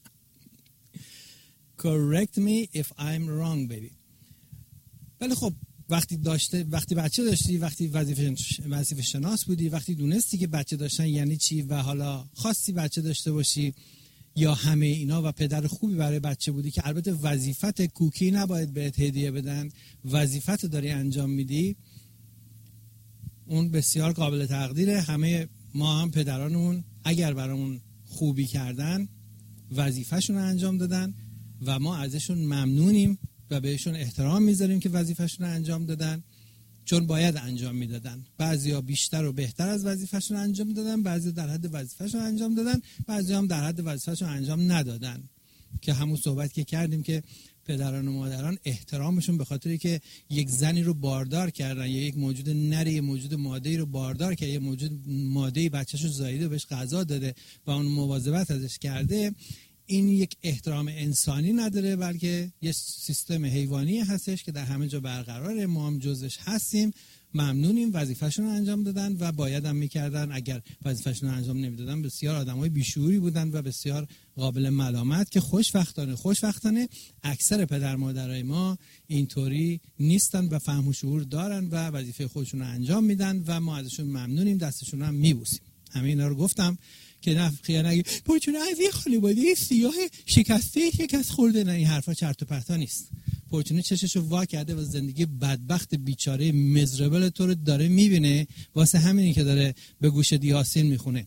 Correct me if I'm wrong baby. ولی خب وقتی داشته، وقتی بچه داشتی، وقتی وظیفه وظیفه شناس بودی، وقتی دونستی که بچه داشتن یعنی چی و حالا خواستی بچه داشته باشی یا همه اینا و پدر خوبی برای بچه بودی که البته وظیفت کوکی نباید بهت هدیه بدن، وظیفت داری انجام میدی، اون بسیار قابل تقدیره. همه ما هم پدرانمون اگر برامون خوبی کردن وظیفه‌شون رو انجام دادن و ما ازشون ممنونیم و بهشون احترام میذاریم که وظیفه‌شون رو انجام دادن، چون باید انجام میدادن. بعضیا بیشتر و بهتر از وظیفه‌شون رو انجام دادن، بعضی در حد وظیفه‌شون انجام دادن، بعضی هم در حد وظیفه‌شون انجام ندادن. که همون صحبت که کردیم که پدران و مادران احترامشون به خاطری که یک زنی رو باردار کردن یا یک موجود نری، یک موجود ماده‌ای رو باردار کرده، یک موجود ماده‌ای بچه‌شو زاییده بهش غذا داده و اون مواظبت ازش کرده، این یک احترام انسانی نداره بلکه یه سیستم حیوانی هستش که در همه جا برقراره. ما هم جزش هستیم، ممنونیم، وظیفه‌شون رو انجام دادن و باید هم می‌کردن. اگر وظیفه‌شون رو انجام نمی‌دادن بسیار آدمای بیشعوری بودن و بسیار قابل ملامت که خوشبختانه خوشبختانه اکثر پدر مادرای ما اینطوری نیستن و فهم و شعور دارن و وظیفه خودشون رو انجام میدن و ما ازشون ممنونیم، دستشون رو هم میبوسیم. همه اینا رو گفتم که نه خیال نگی پرچونه از یه خانواده سیاه شکسته شکست خورده، نه این حرفا چرت و پرتا نیست. پرچونه چششو وا کرده و زندگی بدبخت بیچاره مزربل تو رو داره میبینه، واسه همینی که داره به گوش دیاسین میخونه.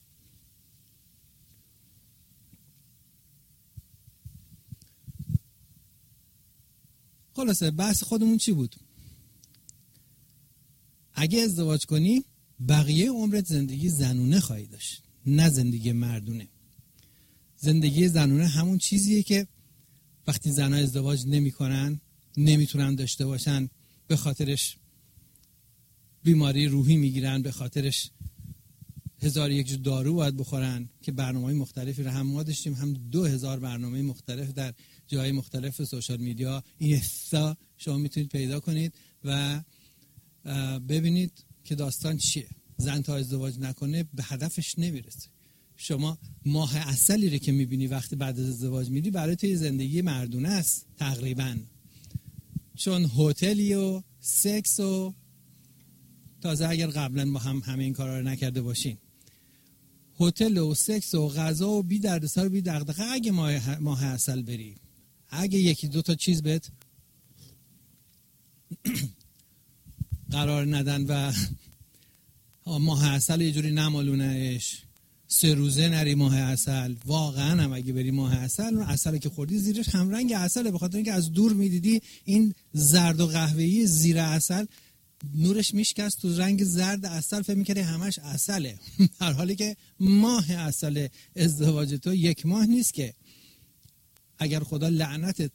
خلاصه بحث خودمون چی بود؟ اگه ازدواج کنی بقیه عمرت زندگی زنونه خواهی داشت، نه زندگی مردونه. زندگی زنونه همون چیزیه که وقتی زنها ازدواج نمی کنن نمیتونن داشته باشن، به خاطرش بیماری روحی میگیرن، به خاطرش هزار یک جو دارو باید بخورن که برنامه‌های مختلفی رو هم ما داشتیم، هم دو هزار برنامه مختلف در جای مختلف سوشال میدیا این حسا شما میتونید پیدا کنید و ببینید که داستان چیه. زن تا ازدواج نکنه به هدفش نمیرسه. شما ماه عسلی رو که میبینی وقتی بعد از ازدواج میری برای توی زندگی مردونه است تقریبا، چون هتلی و سکس و تازه اگر قبلا با هم همه این کارا رو نکرده باشین، هتل و سکس و غذا و بی دردسر و بی دغدغه اگه ماه ماه عسل بری، اگه یکی دو تا چیز بهت قرار ندن و ماه عسل یه جوری نمالونهش، سه روزه نری ماه عسل، واقعا هم اگه بری ماه عسل، اون عسلی که خوردی زیرش هم رنگ عسله، به خاطر اینکه از دور میدیدی این زرد و قهوه‌ای زیر عسل نورش میشکست تو رنگ زرد عسل، فکر می‌کردی همش عسله. در حالی که ماه عسل ازدواج تو یک ماه نیست که اگر خدا لعنتت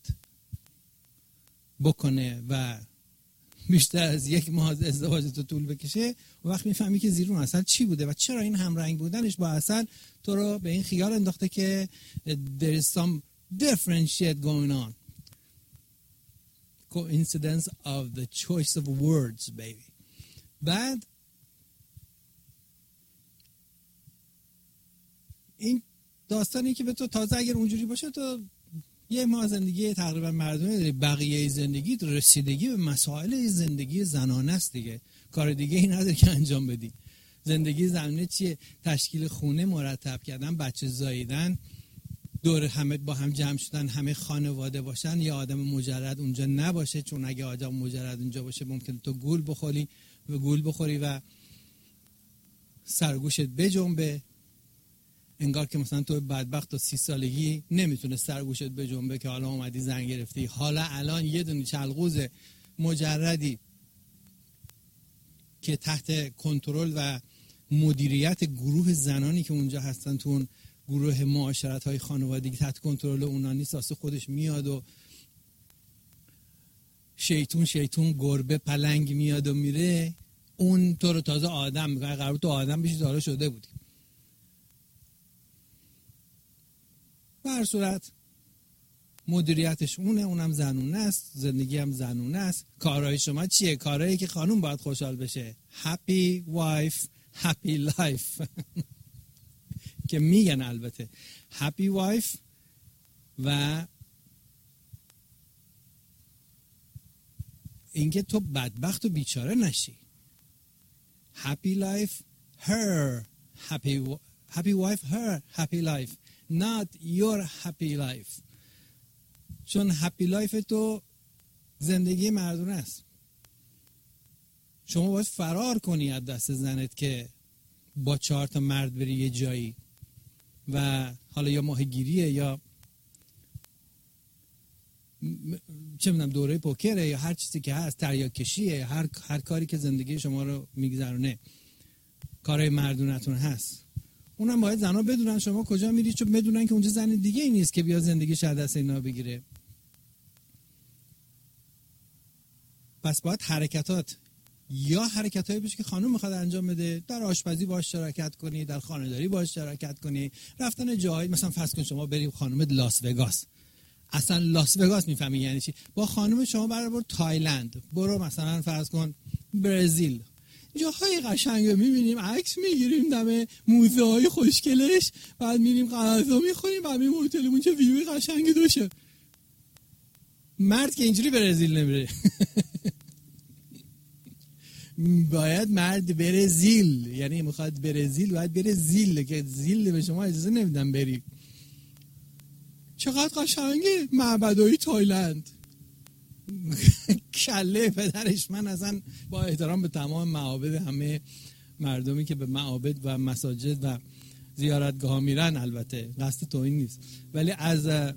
بکنه و بیشتر از یک ماه از ازدواج تو طول بکشه، و وقت میفهمی که زیر اون عسل چی بوده و چرا این همرنگ بودنش با عسل تو رو به این خیال انداخته که there is some different shit going on. Coincidence of the choice of words, baby. بعد این داستانی که به تو تازه اگر اونجوری باشه تو یه ماه زندگی تقریبا مردونه داری، بقیه زندگی رسیدگی به مسائل زندگی زنانه است دیگه، کار دیگه ای نداری که انجام بدی. زندگی زنانه چیه؟ تشکیل خونه، مرتب کردن، بچه زاییدن، دور همه با هم جمع شدن، همه خانواده باشن، یا آدم مجرد اونجا نباشه، چون اگه آدم مجرد اونجا باشه ممکنه تو گول بخوری و گول بخوری و سرگوشت بجنبه، انگار که مثلا تو بدبخت و سی سالگی نمیتونه سرگوشت بجنبه که حالا اومدی زن گرفتی، حالا الان یه دونه چلغوز مجردی که تحت کنترل و مدیریت گروه زنانی که اونجا هستن تو اون گروه معاشرت های خانوادگی تحت کنترل اونا نیست، واسه خودش میاد و شیطون شیطون گربه پلنگ میاد و میره، اون تو رو تازه آدم میگه، قرار تو آدم بشی حالا شده بودی. به هر صورت مدیریتش اونه، اونم زنونه است، زندگی هم زنونه است. کارهای شما چیه؟ کارهایی که خانوم باید خوشحال بشه. happy wife happy life که میگن البته happy wife و اینکه تو بدبخت و بیچاره نشی. happy life her happy happy wife her happy life not your happy life. چون هپی لایف تو زندگی مردونه است. شما باید فرار کنی از دست زنت که با چهار تا مرد بری یه جایی و حالا یا ماهیگیریه یا چه میدونم دوره پوکره یا هر چیزی که هست، تریاکشیه، هر هر کاری که زندگی شما رو میگذرونه کارهای مردونتون هست. اونم باید زنها بدونن شما کجا میری، چون بدونن که اونجا زن دیگه ای نیست که بیا زندگیش از دست اینا بگیره. پس باید حرکتات یا حرکتایی باشه که خانم میخواد انجام بده، در آشپزی باش شراکت کنی، در خانه‌داری باش شراکت کنی، رفتن جایی، مثلا فرض کن شما بریم خانم لاس وگاس، اصلا لاس وگاس میفهمی یعنی چی، با خانم شما برای برو تایلند، برو مثلا فرض کن برزیل، جاهای قشنگ میبینیم، عکس میگیریم دم موزه های خوشگلش، بعد میریم غذا میخوریم، بعد میریم هتلمون چه ویوی قشنگی داشته. مرد که اینجوری برزیل نمیره. باید مرد بره زیل، یعنی میخواد بره زیل باید بره زیل که زیل به شما اجازه نمیدن بری. چقدر قشنگه معبدهای تایلند. کله پدرش. من اصلا با احترام به تمام معابد، همه مردمی که به معابد و مساجد و زیارتگاه ها میرن، البته قصد توهین نیست، ولی از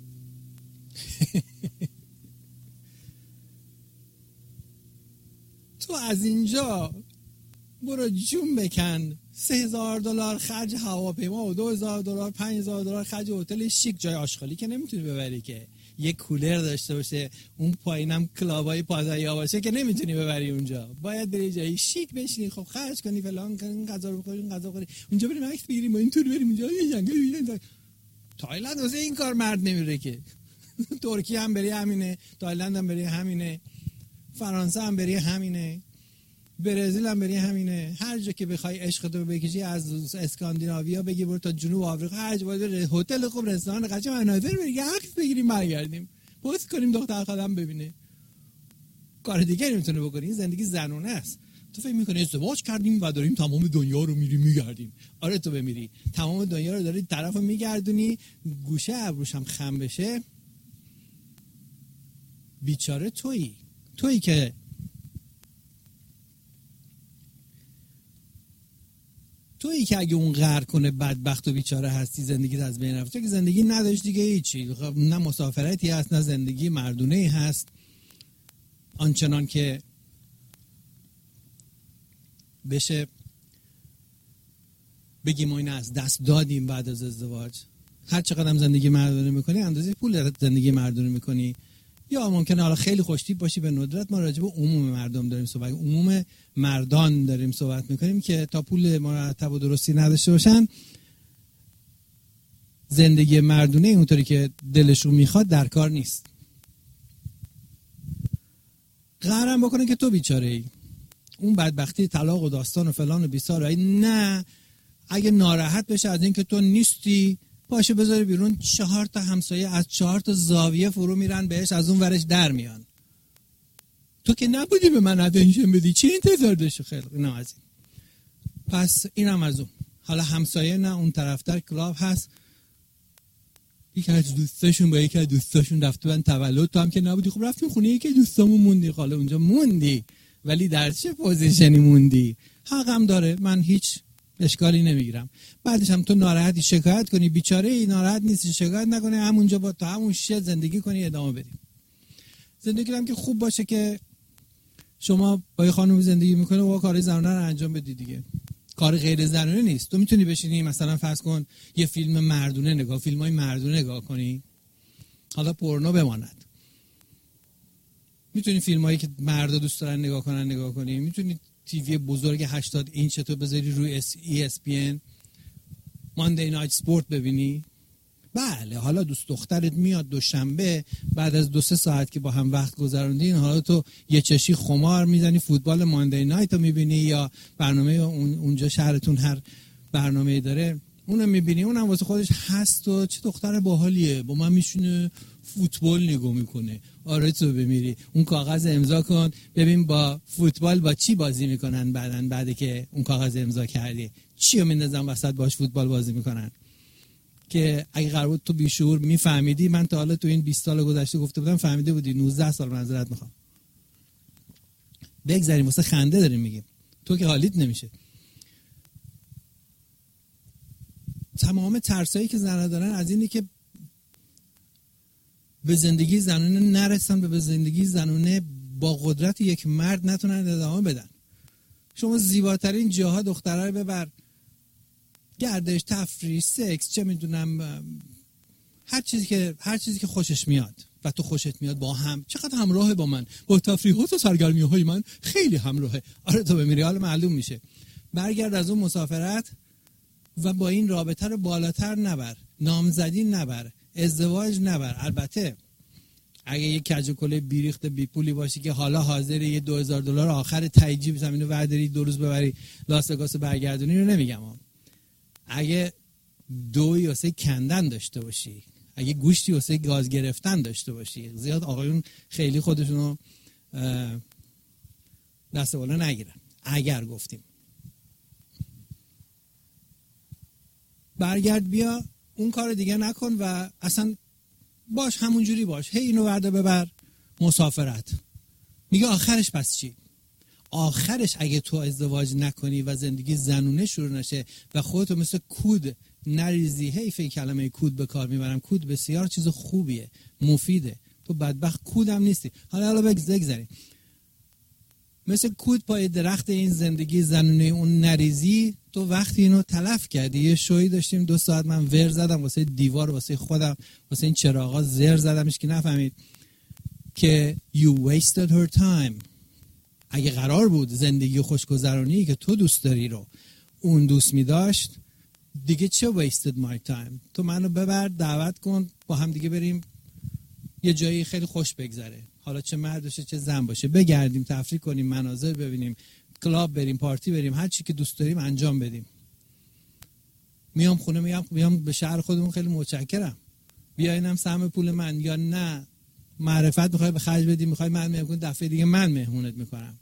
تو از اینجا برو جون بکن، سه هزار دلار خرج هواپیما و دو هزار دلار پنج هزار دلار خرج هتل شیک، جای آشغالی که نمیتونی ببری که، یک کولر داشته باشه، اون پایینم کلابای پادایا باشه که نمیتونی ببری اونجا، باید بری جایی شیک بشینی، خب خرج کنی فلان کنی، غذا رو بخوری، غذا بخوری، اونجا بریم عکس بگیریم، با این تور بریم اونجا یه جنگل. تایلند واسه این کار مرد نمیره که. ترکیه هم بری همینه، تایلند هم بری همینه، فرانسه هم بری همینه، برزیل هم بری همینه، هر جا که بخوای عشقتو بکشی از اسکاندیناویا بگی برو تا جنوب آفریقا، هر جا باید هتل خوب، رستوران قشنگ، مناظر بریم عکس بگیریم برگردیم، پست کنیم دختر خالم ببینه. کار دیگه نمیتونه بکنی. این زندگی زنونه است. تو فکر میکنی ازدواج کردیم و داریم تمام دنیا رو میریم میگردیم. آره تو بمیری تمام دنیا رو داری طرفو میگردونی، گوشه ابروش هم خم بشه بیچاره تویی. تویی که تویی که اگه اون غر کنه بدبخت و بیچاره هستی، زندگیت از بین رفت. تو که زندگی نداشت دیگه هیچی، نه مسافرتی هست نه زندگی مردونه هست آنچنان که بشه بگیم ما این از دست دادیم بعد از ازدواج. هر چقدر هم زندگی مردونه میکنی اندازه پول زندگی مردونه میکنی. یا ممکنه حالا خیلی خوشتیپ باشی، به ندرت ما راجع به عموم مردم داریم صحبت، عموم مردان داریم صحبت میکنیم که تا پول مرتب و درستی نداشته باشن زندگی مردونه اونطوری که دلشون میخواد در کار نیست. قهرم بکنه که تو بیچاره ای، اون بدبختی طلاق و داستان و فلان و بیسار. نه، اگه ناراحت بشه از این که تو نیستی باشه بذاری بیرون، چهار تا همسایه از چهار تا زاویه فرو میرن بهش، از اون ورش در میان. تو که نبودی به من اتنشن بدی، چی انتظار داشتی؟ خیلی نه از این. پس اینم از اون. حالا همسایه نه، اون طرفتر کلاب هست، یکی از دوستاشون با یکی از دوستاشون رفته بن تولد، تو هم که نبودی، خب رفتیم خونه یکی دوستامون موندی. حالا اونجا موندی ولی در چه پوزیشنی موندی؟ حقم داره، من هیچ اشکالی نمیگیرم. بعدش هم تو ناراحتی شکایت کنی، بیچاره ای ناراحت نیستی شکایت نکنی، همونجا با تو همون شیء زندگی کنی، ادامه بدی. زندگی هم که خوب باشه که شما با یه خانم زندگی میکنه و کار زنانه رو انجام بدی دیگه. کار غیر زنانه نیست. تو میتونی بشینی مثلا فرض کن یه فیلم مردونه نگاه، فیلمای مردونه نگاه کنی، حالا پورنو بماند، میتونی فیلمایی که مردا دوست دارن نگاه کنن نگاه کنی، میتونی تیوی بزرگ هشتاد اینچ تو بذاری روی ای اس پی ان ماندی نایت سپورت ببینی. بله حالا دوست دخترت میاد دوشنبه بعد از دو سه ساعت که با هم وقت گذروندین، حالا تو یه چشی خمار میزنی فوتبال ماندی نایت رو میبینی، یا برنامه اون اونجا شهرتون هر برنامه‌ای داره اونو میبینی، اونم واسه خودش هست و چه دختر باحالیه با من میشونه فوتبال نگاه میکنه. آره تو بمیری اون کاغذ امضا کن ببین با فوتبال با چی بازی میکنن بعدن، بعد که اون کاغذ امضا کردی چی رو میندازن وسط باش فوتبال بازی میکنن. که اگه قرار بود تو بیشعور میفهمیدی، من تا حالا تو این بیست سال گذشته گفته بودم فهمیده بودی. نوزده سال معذرت میخوام. بگذاریم واسه خنده داریم میگیم، تو که حالیت نمیشه. تمام ترسایی که زنها دارن از اینه که به زندگی زنونه نرسن و به زندگی زنونه با قدرت یک مرد نتونن ادامه بدن. شما زیباترین جاها دخترها رو ببر، گردش، تفریح، سکس، چه میدونم هر چیزی که هر چیزی که خوشش میاد و تو خوشت میاد با هم، چقدر همراهه با من، با تفریحات و سرگرمی‌های من خیلی همراهه. آره تو بمیری حالا معلوم میشه. برگرد از اون مسافرت و با این رابطه رو بالاتر نبر، نامزدی نبر، ازدواج نبر. البته اگه یک کج و کله بیریخت بی پولی باشی که حالا حاضری یه دو هزار دلار آخر تایجیب زمینو ورداری دو روز ببری لاس وگاس برگردونی رو نمیگم هم. اگه دوی واسه کندن داشته باشی، اگه گوشتی واسه گاز گرفتن داشته باشی، زیاد آقایون خیلی خودشونو دست بالا نگیرن. اگر گفتیم برگرد بیا اون کار دیگه نکن و اصلا باش همونجوری باش، هی اینو ورده ببر مسافرت. میگه آخرش پس چی؟ آخرش اگه تو ازدواج نکنی و زندگی زنونه شروع نشه و خودتو مثل کود نریزی، حیف این کلمه کود به کار میبرم، کود بسیار چیز خوبیه، مفیده، تو بدبخت کودم نیستی. حالا حالا بگذاریم مثل کود پای درخت این زندگی زنونه اون نریزی، تو وقتی اینو تلف کردی. یه شوی داشتیم دو ساعت من ور زدم واسه دیوار، واسه خودم، واسه این چراغا زر زدمش که نفهمید که you wasted her time. اگه قرار بود زندگی خوشگذرانی که تو دوست داری رو اون دوست می داشت، دیگه چه wasted my time؟ تو منو ببر دعوت کن با هم دیگه بریم یه جایی خیلی خوش بگذره، حالا چه مرد باشه چه زن باشه، بگردیم تفریح کنیم، مناظر ببینیم، کلاب بریم، پارتی بریم، هر چی که دوست داریم انجام بدیم. میام خونه میام میام به شهر خودمون خیلی متشکرم، بیاینم سهم پول من، یا نه معرفت میخوای به خرج بدی، میخوای من مهمون دفعه دیگه من مهمونت میکنم.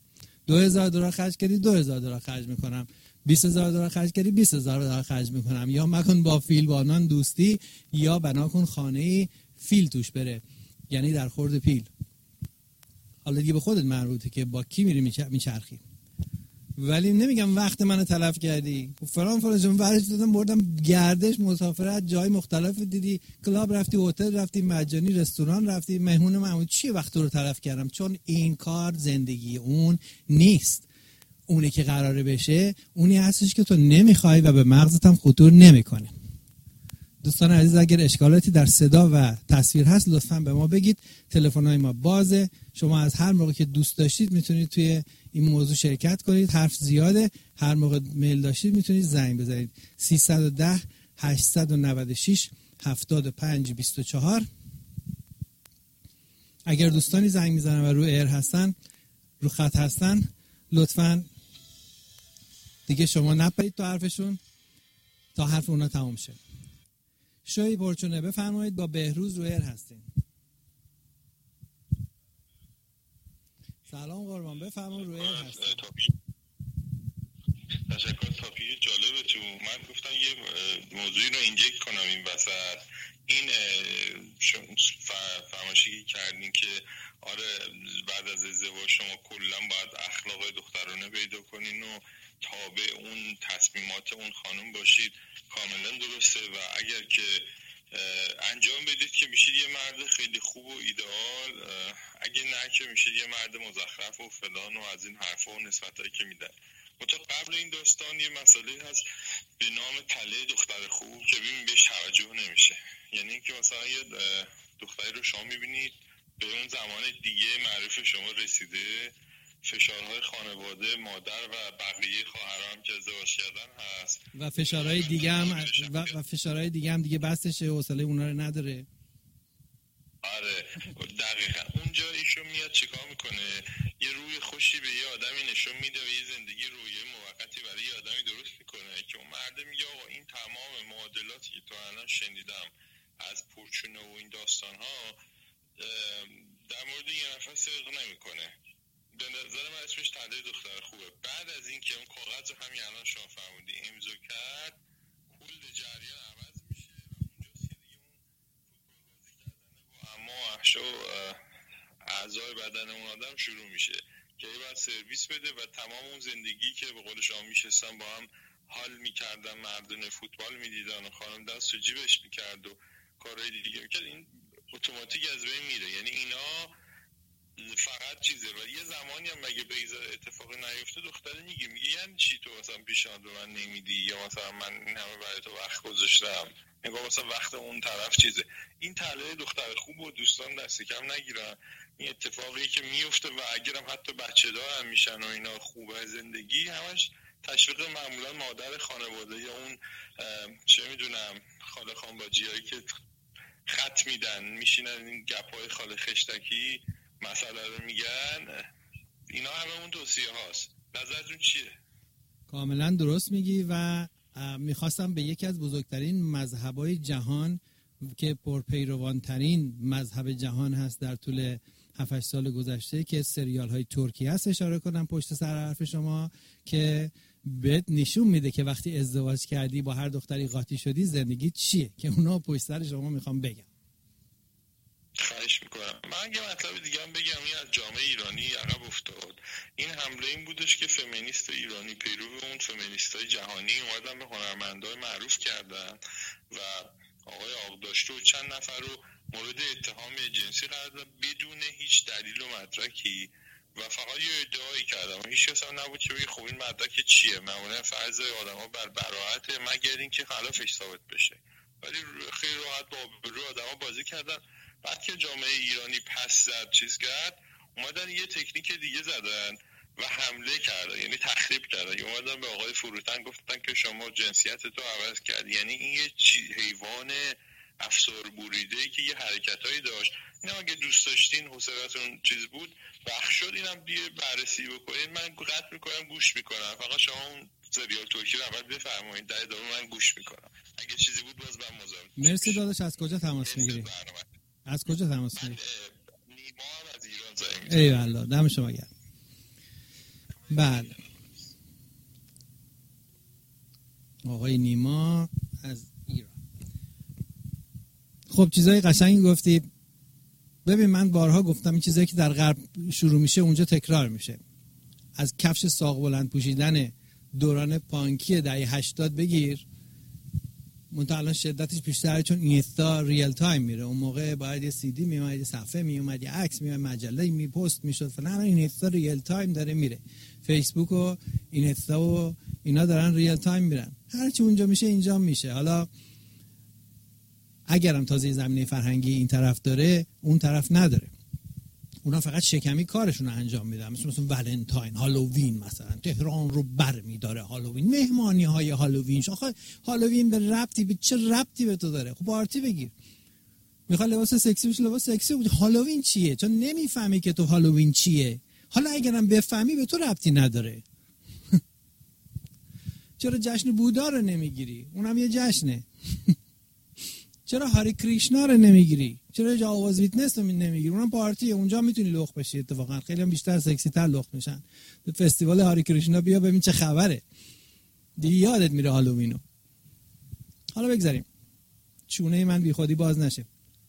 دو هزار دلار خرج کردی دو هزار دلار خرج میکنم، بیست هزار دلار خرج کردی بیست هزار دلار خرج میکنم. یا مکن با فیل بانان دوستی، یا بنا کن خانه فیل توش بره، یعنی در خورد پیل. حالا دیگه به خودت مربوطه که با کی میری میچرخی. ولی نمیگم وقت منو تلف کردی فلان فلان، چون ورش دادم بردم گردش مسافرت جای مختلف دیدی، کلاب رفتی، هتل رفتی، مجانی رستوران رفتی، مهمون معمولی، چی وقت رو تلف کردم؟ چون این کار زندگی اون نیست. اونی که قراره بشه اونی هستش که تو نمیخوای و به مغزت هم خطور نمیکنه. دوستان عزیز، اگر اشکالاتی در صدا و تصویر هست لطفاً به ما بگید. تلفن‌های ما بازه، شما از هر موقع که دوست داشتید میتونید توی این موضوع شرکت کنید. حرف زیاده، هر موقع میل داشتید میتونید زنگ بزنید. سیصد و ده هشتصد و نود و شش هفتاد و پنج بیست و چهار. اگر دوستانی زنگ میزنن و رو ایر هستن، رو خط هستن، لطفاً دیگه شما نپرید تو حرفشون تا حرف اونا تموم شه. شوی پرچونه بفرمایید، با بهروز رو ایر هستین. سلام قربان، بفرمایید رو ایر هستین. تشکر. تاپیک جالبه تو. من گفتم یه موضوعی رو اینجکت کنم این وسط. این فرمایشی کردین که آره بعد از ازدواج شما کلا باید اخلاق دخترانه پیدا کنین و تابع اون تصمیمات اون خانم باشید. کاملا درسته و اگر که انجام بدید که میشید یه مرد خیلی خوب و ایدئال، اگه نه که میشید یه مرد مزخرف و فلان و از این حرفا و نسبتایی که میدن. منتها قبل این داستان یه مسئله هست به نام تله دختر خوب که ببین بهش توجه نمیشه. یعنی اینکه مثلا یه دختری رو شما میبینید به اون زمان دیگه معرف شما رسیده، فشارهای خانواده، مادر و بقیه خواهرام که ازدواج کردن هست و فشارهای دیگه هم و, و فشارهای دیگه هم دیگه بسشه، حوصله اونا رو نداره. آره دقیقاً اونجا ایشون میاد چیکار میکنه؟ یه روی خوشی به یه آدمی نشون میده و یه زندگی رویه موقتی برای یه آدمی درست میکنه که اون مرد میگه آقا این تمام معادلاتی که تو الان شنیدم از پرچونه و این داستان ها در مورد یه نفر صدق نمیکنه. به نظر من اسمش تله دختر خوبه. بعد از این که اون کاغذ رو همین الان شما فرمودی امضا کرد، کل جریان عوض میشه و اونجاست که دیگه اون فوتبال بازی کردن با اما و احشا و اعضای بدن اون آدم شروع میشه که یه باید سرویس بده و تمام اون زندگی که به قول شما میشستن با هم حال میکردن، مردونه فوتبال میدیدن و خانم دست و جیبش میکرد و کارهای دیگه میکرد، این اتوماتیک از بین میره. یعنی اینا فقط چیزه و یه زمانی هم مگه به ایزا اتفاقی نیفته دختره میگه میگه یعنی چی تو مثلا پیشنهاد به من نمیدی، یا مثلا من این همه برای تو وقت گذاشتم، نگاه مثلا وقت اون طرف چیزه. این تله دختر خوب و دوستان دست کم نگیرن. این اتفاقی که میفته و اگرم حتی بچه دار هم میشن و اینا خوبه زندگی، همش تشویق معمولا مادر خانواده یا اون چه میدونم خاله خانباجی هایی که خط میدن میشینن این گپای خاله خشتکی مسئله رو میگن. اینا همه اون توصیه هاست. نظرتون چیه؟ کاملا درست میگی و میخواستم به یکی از بزرگترین مذهبای جهان که پرپیروانترین مذهب جهان هست در طول هفت هشت سال گذشته که سریال های ترکی هست اشاره کنم پشت سر حرف شما، که بهت نشون میده که وقتی ازدواج کردی با هر دختری قاطی شدی زندگی چیه، که اونا پشت سر شما میخوام بگم. خواهش میکنم. من یه مطلب دیگه هم بگم. این از جامعه ایرانی عقب افتاد. این حمله این بودش که فمینیست ایرانی پیرو اون فمینیستای جهانی اومدن به هنرمندای معروف کردن و آقای آقداشته و چند نفر رو مورد اتهام جنسی قرار دادن بدون هیچ دلیل و مدرکی و فقط یه ادعایی کردن. هیچ کس هم نبود که بگه خب این مدرک چیه. معمولا فرض آدم‌ها بر براءت مگر اینکه خلافش ثابت بشه، ولی خیلی راحت با روی آدم‌ها بازی کردن. بعد که جامعه ایرانی پس زد چیز کرد، اومدن یه تکنیک دیگه زدن و حمله کردن، یعنی تخریب کردن. اومدن به آقای فروتن گفتن که شما جنسیت تو عوض کردی. یعنی این یه حیوان افسار بریده که یه حرکتایی داشت. اینا اگه دوست داشتین حوصله‌تون چیز بود بخش شد اینم دیگه بررسی بکنید. من قطع میکنم گوش میکنم، فقط شما اون سریال ترکی رو اول بفرمایید، در ادامه من گوش میکنم. اگه چیزی بود باز من مزاحم. مرسی داداش. از کجا تماس میگیری؟ از کجا تماس میگیری؟ نیما از ایران زنگ میزنم. ای والله دم شما گرم. بله. آقای نیما از ایران. خب چیزای قشنگی گفتی. ببین من بارها گفتم این چیزایی که در غرب شروع میشه اونجا تکرار میشه. از کفش ساق بلند پوشیدن دوران پانکی دهه هشتاد بگیر، منتها الان شدتش بیشتره چون اینستا ریل تایم میره. اون موقع باید یه سی دی میومد، یه صفحه میومد، یه عکس میومد، مجله می پست میشد فلان. اینستا ریل تایم داره میره. فیسبوک و اینستا و اینا دارن ریل تایم میرن. هر چی اونجا میشه اینجا میشه. حالا اگرم تازه زمینه فرهنگی این طرف داره اون طرف نداره، اونا فقط شکمی کارشون رو انجام میدن. مثل مثلا ولنتاین، هالووین، مثلا تهران رو بر میداره هالووین، مهمانی های هالووین. آخه هالووین به ربطی به چه ربطی به تو داره؟ خب پارتی بگیر، میخواد لباس سکسی بشه لباس سکسی بود. هالووین چیه؟ چون نمیفهمی که تو هالووین چیه. حالا اگرم بفهمی به تو ربطی نداره. چرا جشن بودا رو نمیگیری؟ اونم یه جشنه. چرا هاری کریشنا رو نمیگیری؟ چرا جاواز ویتنس رو نمیگیری؟ اونم پارتیه، اونجا میتونی لخت بشی. اتفاقا خیلی هم بیشتر سکسی تر لخت میشن. به فستیوال هاری کریشنا بیا ببین چه خبره. دیگه یادت میره هالووینو. حالا بگذاریم چونه من بی خودی باز نشه.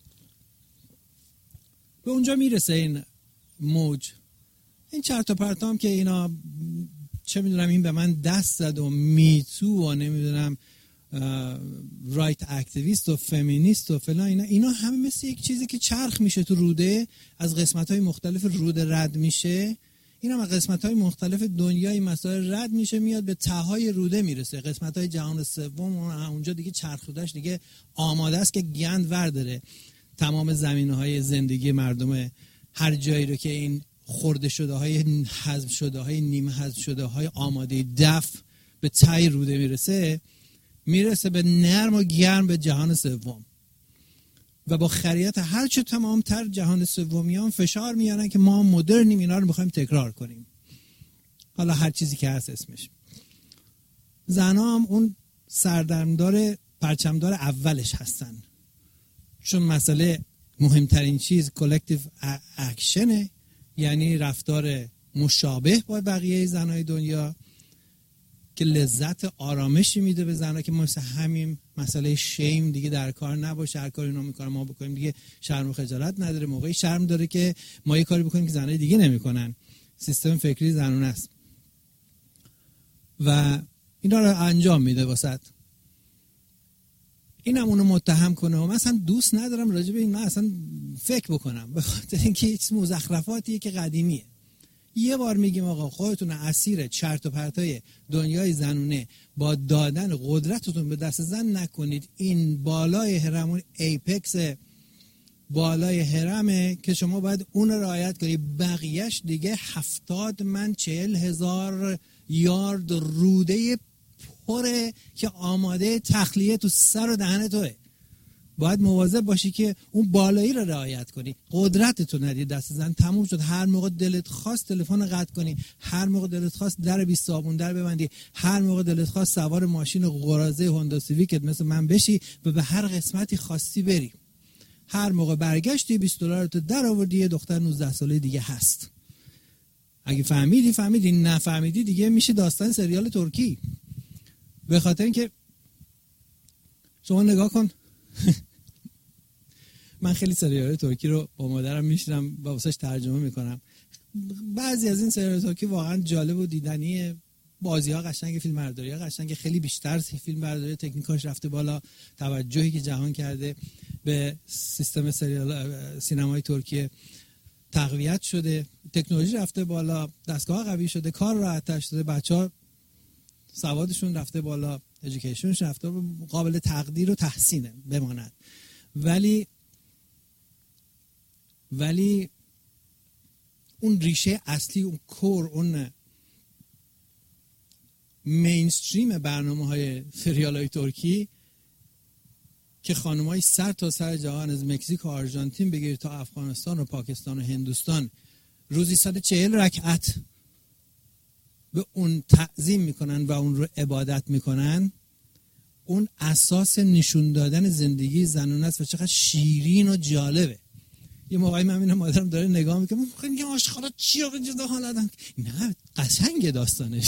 به اونجا میرسه این موج، این چرت و پرتام که اینا چه میدونم این به من دست زد و میتو و نمیدونم رایت اکتیویست و فمینیست و فلان، اینا اینا همه مثل یک چیزی که چرخ میشه تو روده، از قسمت‌های مختلف روده رد میشه. اینا از قسمت‌های مختلف دنیای مسائل رد میشه، میاد به ته‌های روده میرسه. قسمت‌های جهان سوم اونجا دیگه چرخودش دیگه آماده است که گند ورداره تمام زمینه‌های زندگی مردم. هر جایی رو که این خورده شده های حذف شده های نیمه حذف شده های آماده دفع به ته روده میرسه، میرسه به نرم و گرم به جهان سوم و با خریت هر چه تمامتر جهان سومیان فشار میارن که ما مدرنیم، اینا رو میخوایم تکرار کنیم. حالا هر چیزی که هست اسمش. زنها هم اون سردرمدار پرچمدار اولش هستن، چون مسئله مهمترین چیز کلکتیو اکشنه، یعنی رفتار مشابه با بقیه زنای دنیا که لذت آرامشی میده به زنها، که مثل همین مسئله شیم دیگه در کار نباشه. هر کاری اینا میکنن ما بکنیم دیگه شرم و خجالت نداره. موقعی شرم داره که ما یه کاری بکنیم که زنای دیگه نمیکنن. سیستم فکری زنونه است و اینا رو انجام میده واسط. اینم اونو متهم کنه و مثلا دوست ندارم راجع به این من اصلا فکر بکنم، به خاطر اینکه هیچ مزخرفاتیه که قدیمیه. یه بار میگیم آقا خودتون اسیر چرت و پرتای دنیای زنونه با دادن قدرتتون به دست زن نکنید. این بالای هرمون ایپکس بالای هرمه که شما باید اون رو رعایت کنید. بقیهش دیگه هفتاد من چهل هزار یارد روده پره که آماده تخلیه تو سر و دهن توه. باید مواظب باشی که اون بالایی رو رعایت کنی. قدرتتو ندی دست زن، تموم شد. هر موقع دلت خواست تلفن قطع کنی، هر موقع دلت خواست در بیست صابون در ببندی، هر موقع دلت خواست سوار ماشین قراضه هوندا سیویکت مثل من بشی و به هر قسمتی خواستی بری. هر موقع برگشتی بیست دلارتو در آوردی، یه دختر نوزده ساله دیگه هست. اگه فهمیدی فهمیدی، نفهمیدی دیگه میشه داستان سریال ترکی. به خاطر اینکه شما نگاه کن من خیلی سریال ترکی رو با مادرم میشنم و واسش ترجمه میکنم. بعضی از این سریال ترکی واقعا جالب و دیدنیه. بازی ها قشنگ، فیلم برداری ها قشنگ، خیلی بیشتر فیلم برداری تکنیکاش رفته بالا. توجهی که جهان کرده به سیستم سریال سینمای ترکیه تقویت شده، تکنولوژی رفته بالا، دستگاه قوی شده، کار راحت‌تر شده، بچه‌ها سوادشون رفته بالا، ادویکیشنش رفته قابل تقدیر و تحسینه بماند. ولی ولی اون ریشه اصلی، اون کور، اون مینستریم برنامه های سریال های ترکی که خانم های سر تا سر جهان از مکزیک و آرژانتین بگیر تا افغانستان و پاکستان و هندوستان روزی صد و چهل رکعت به اون تعظیم میکنن و اون رو عبادت میکنن، اون اساس نشون دادن زندگی زنونه است و چقدر شیرین و جالبه یه موقعی من میبینم مادرم داره نگاه میکنه، من میگم این آشغالا چی آقا جدا حالتن. نه قشنگه داستانش.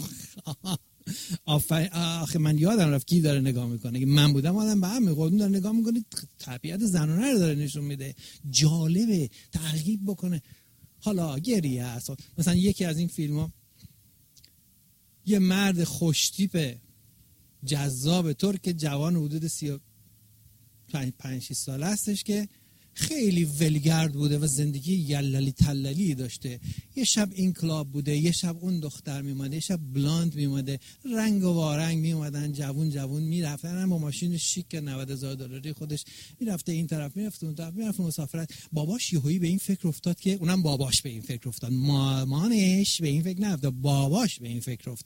آفرین. آخه من یادم رفت کی داره نگاه میکنه. اگه من بودم آدم به هم میگفتم داره نگاه میکنه، طبیعت زنانه رو داره نشون میده، جالبه، ترغیب بکنه. حالا گریه است. مثلا یکی از این فیلم ها یه مرد خوشتیپ جذاب ترک جوان حدود سی و پنج شش ساله هستش که خیلی ولگرد بوده و زندگی یللی تللی داشته. یه شب این کلاب بوده، یه شب اون دختر میومده، یه شب بلاند میومده، رنگ و وارنگ میومدن، جوون جوون میرفتن با ماشین شیک نود هزار دلاری خودش میرفته این طرف میرفته اون طرف میرفته مسافرت. باباش یهویی به این فکر افتاد که اونم باباش به این فکر افتاد، مامانش به این فکر نیفتاد، باباش به این فکر افتاد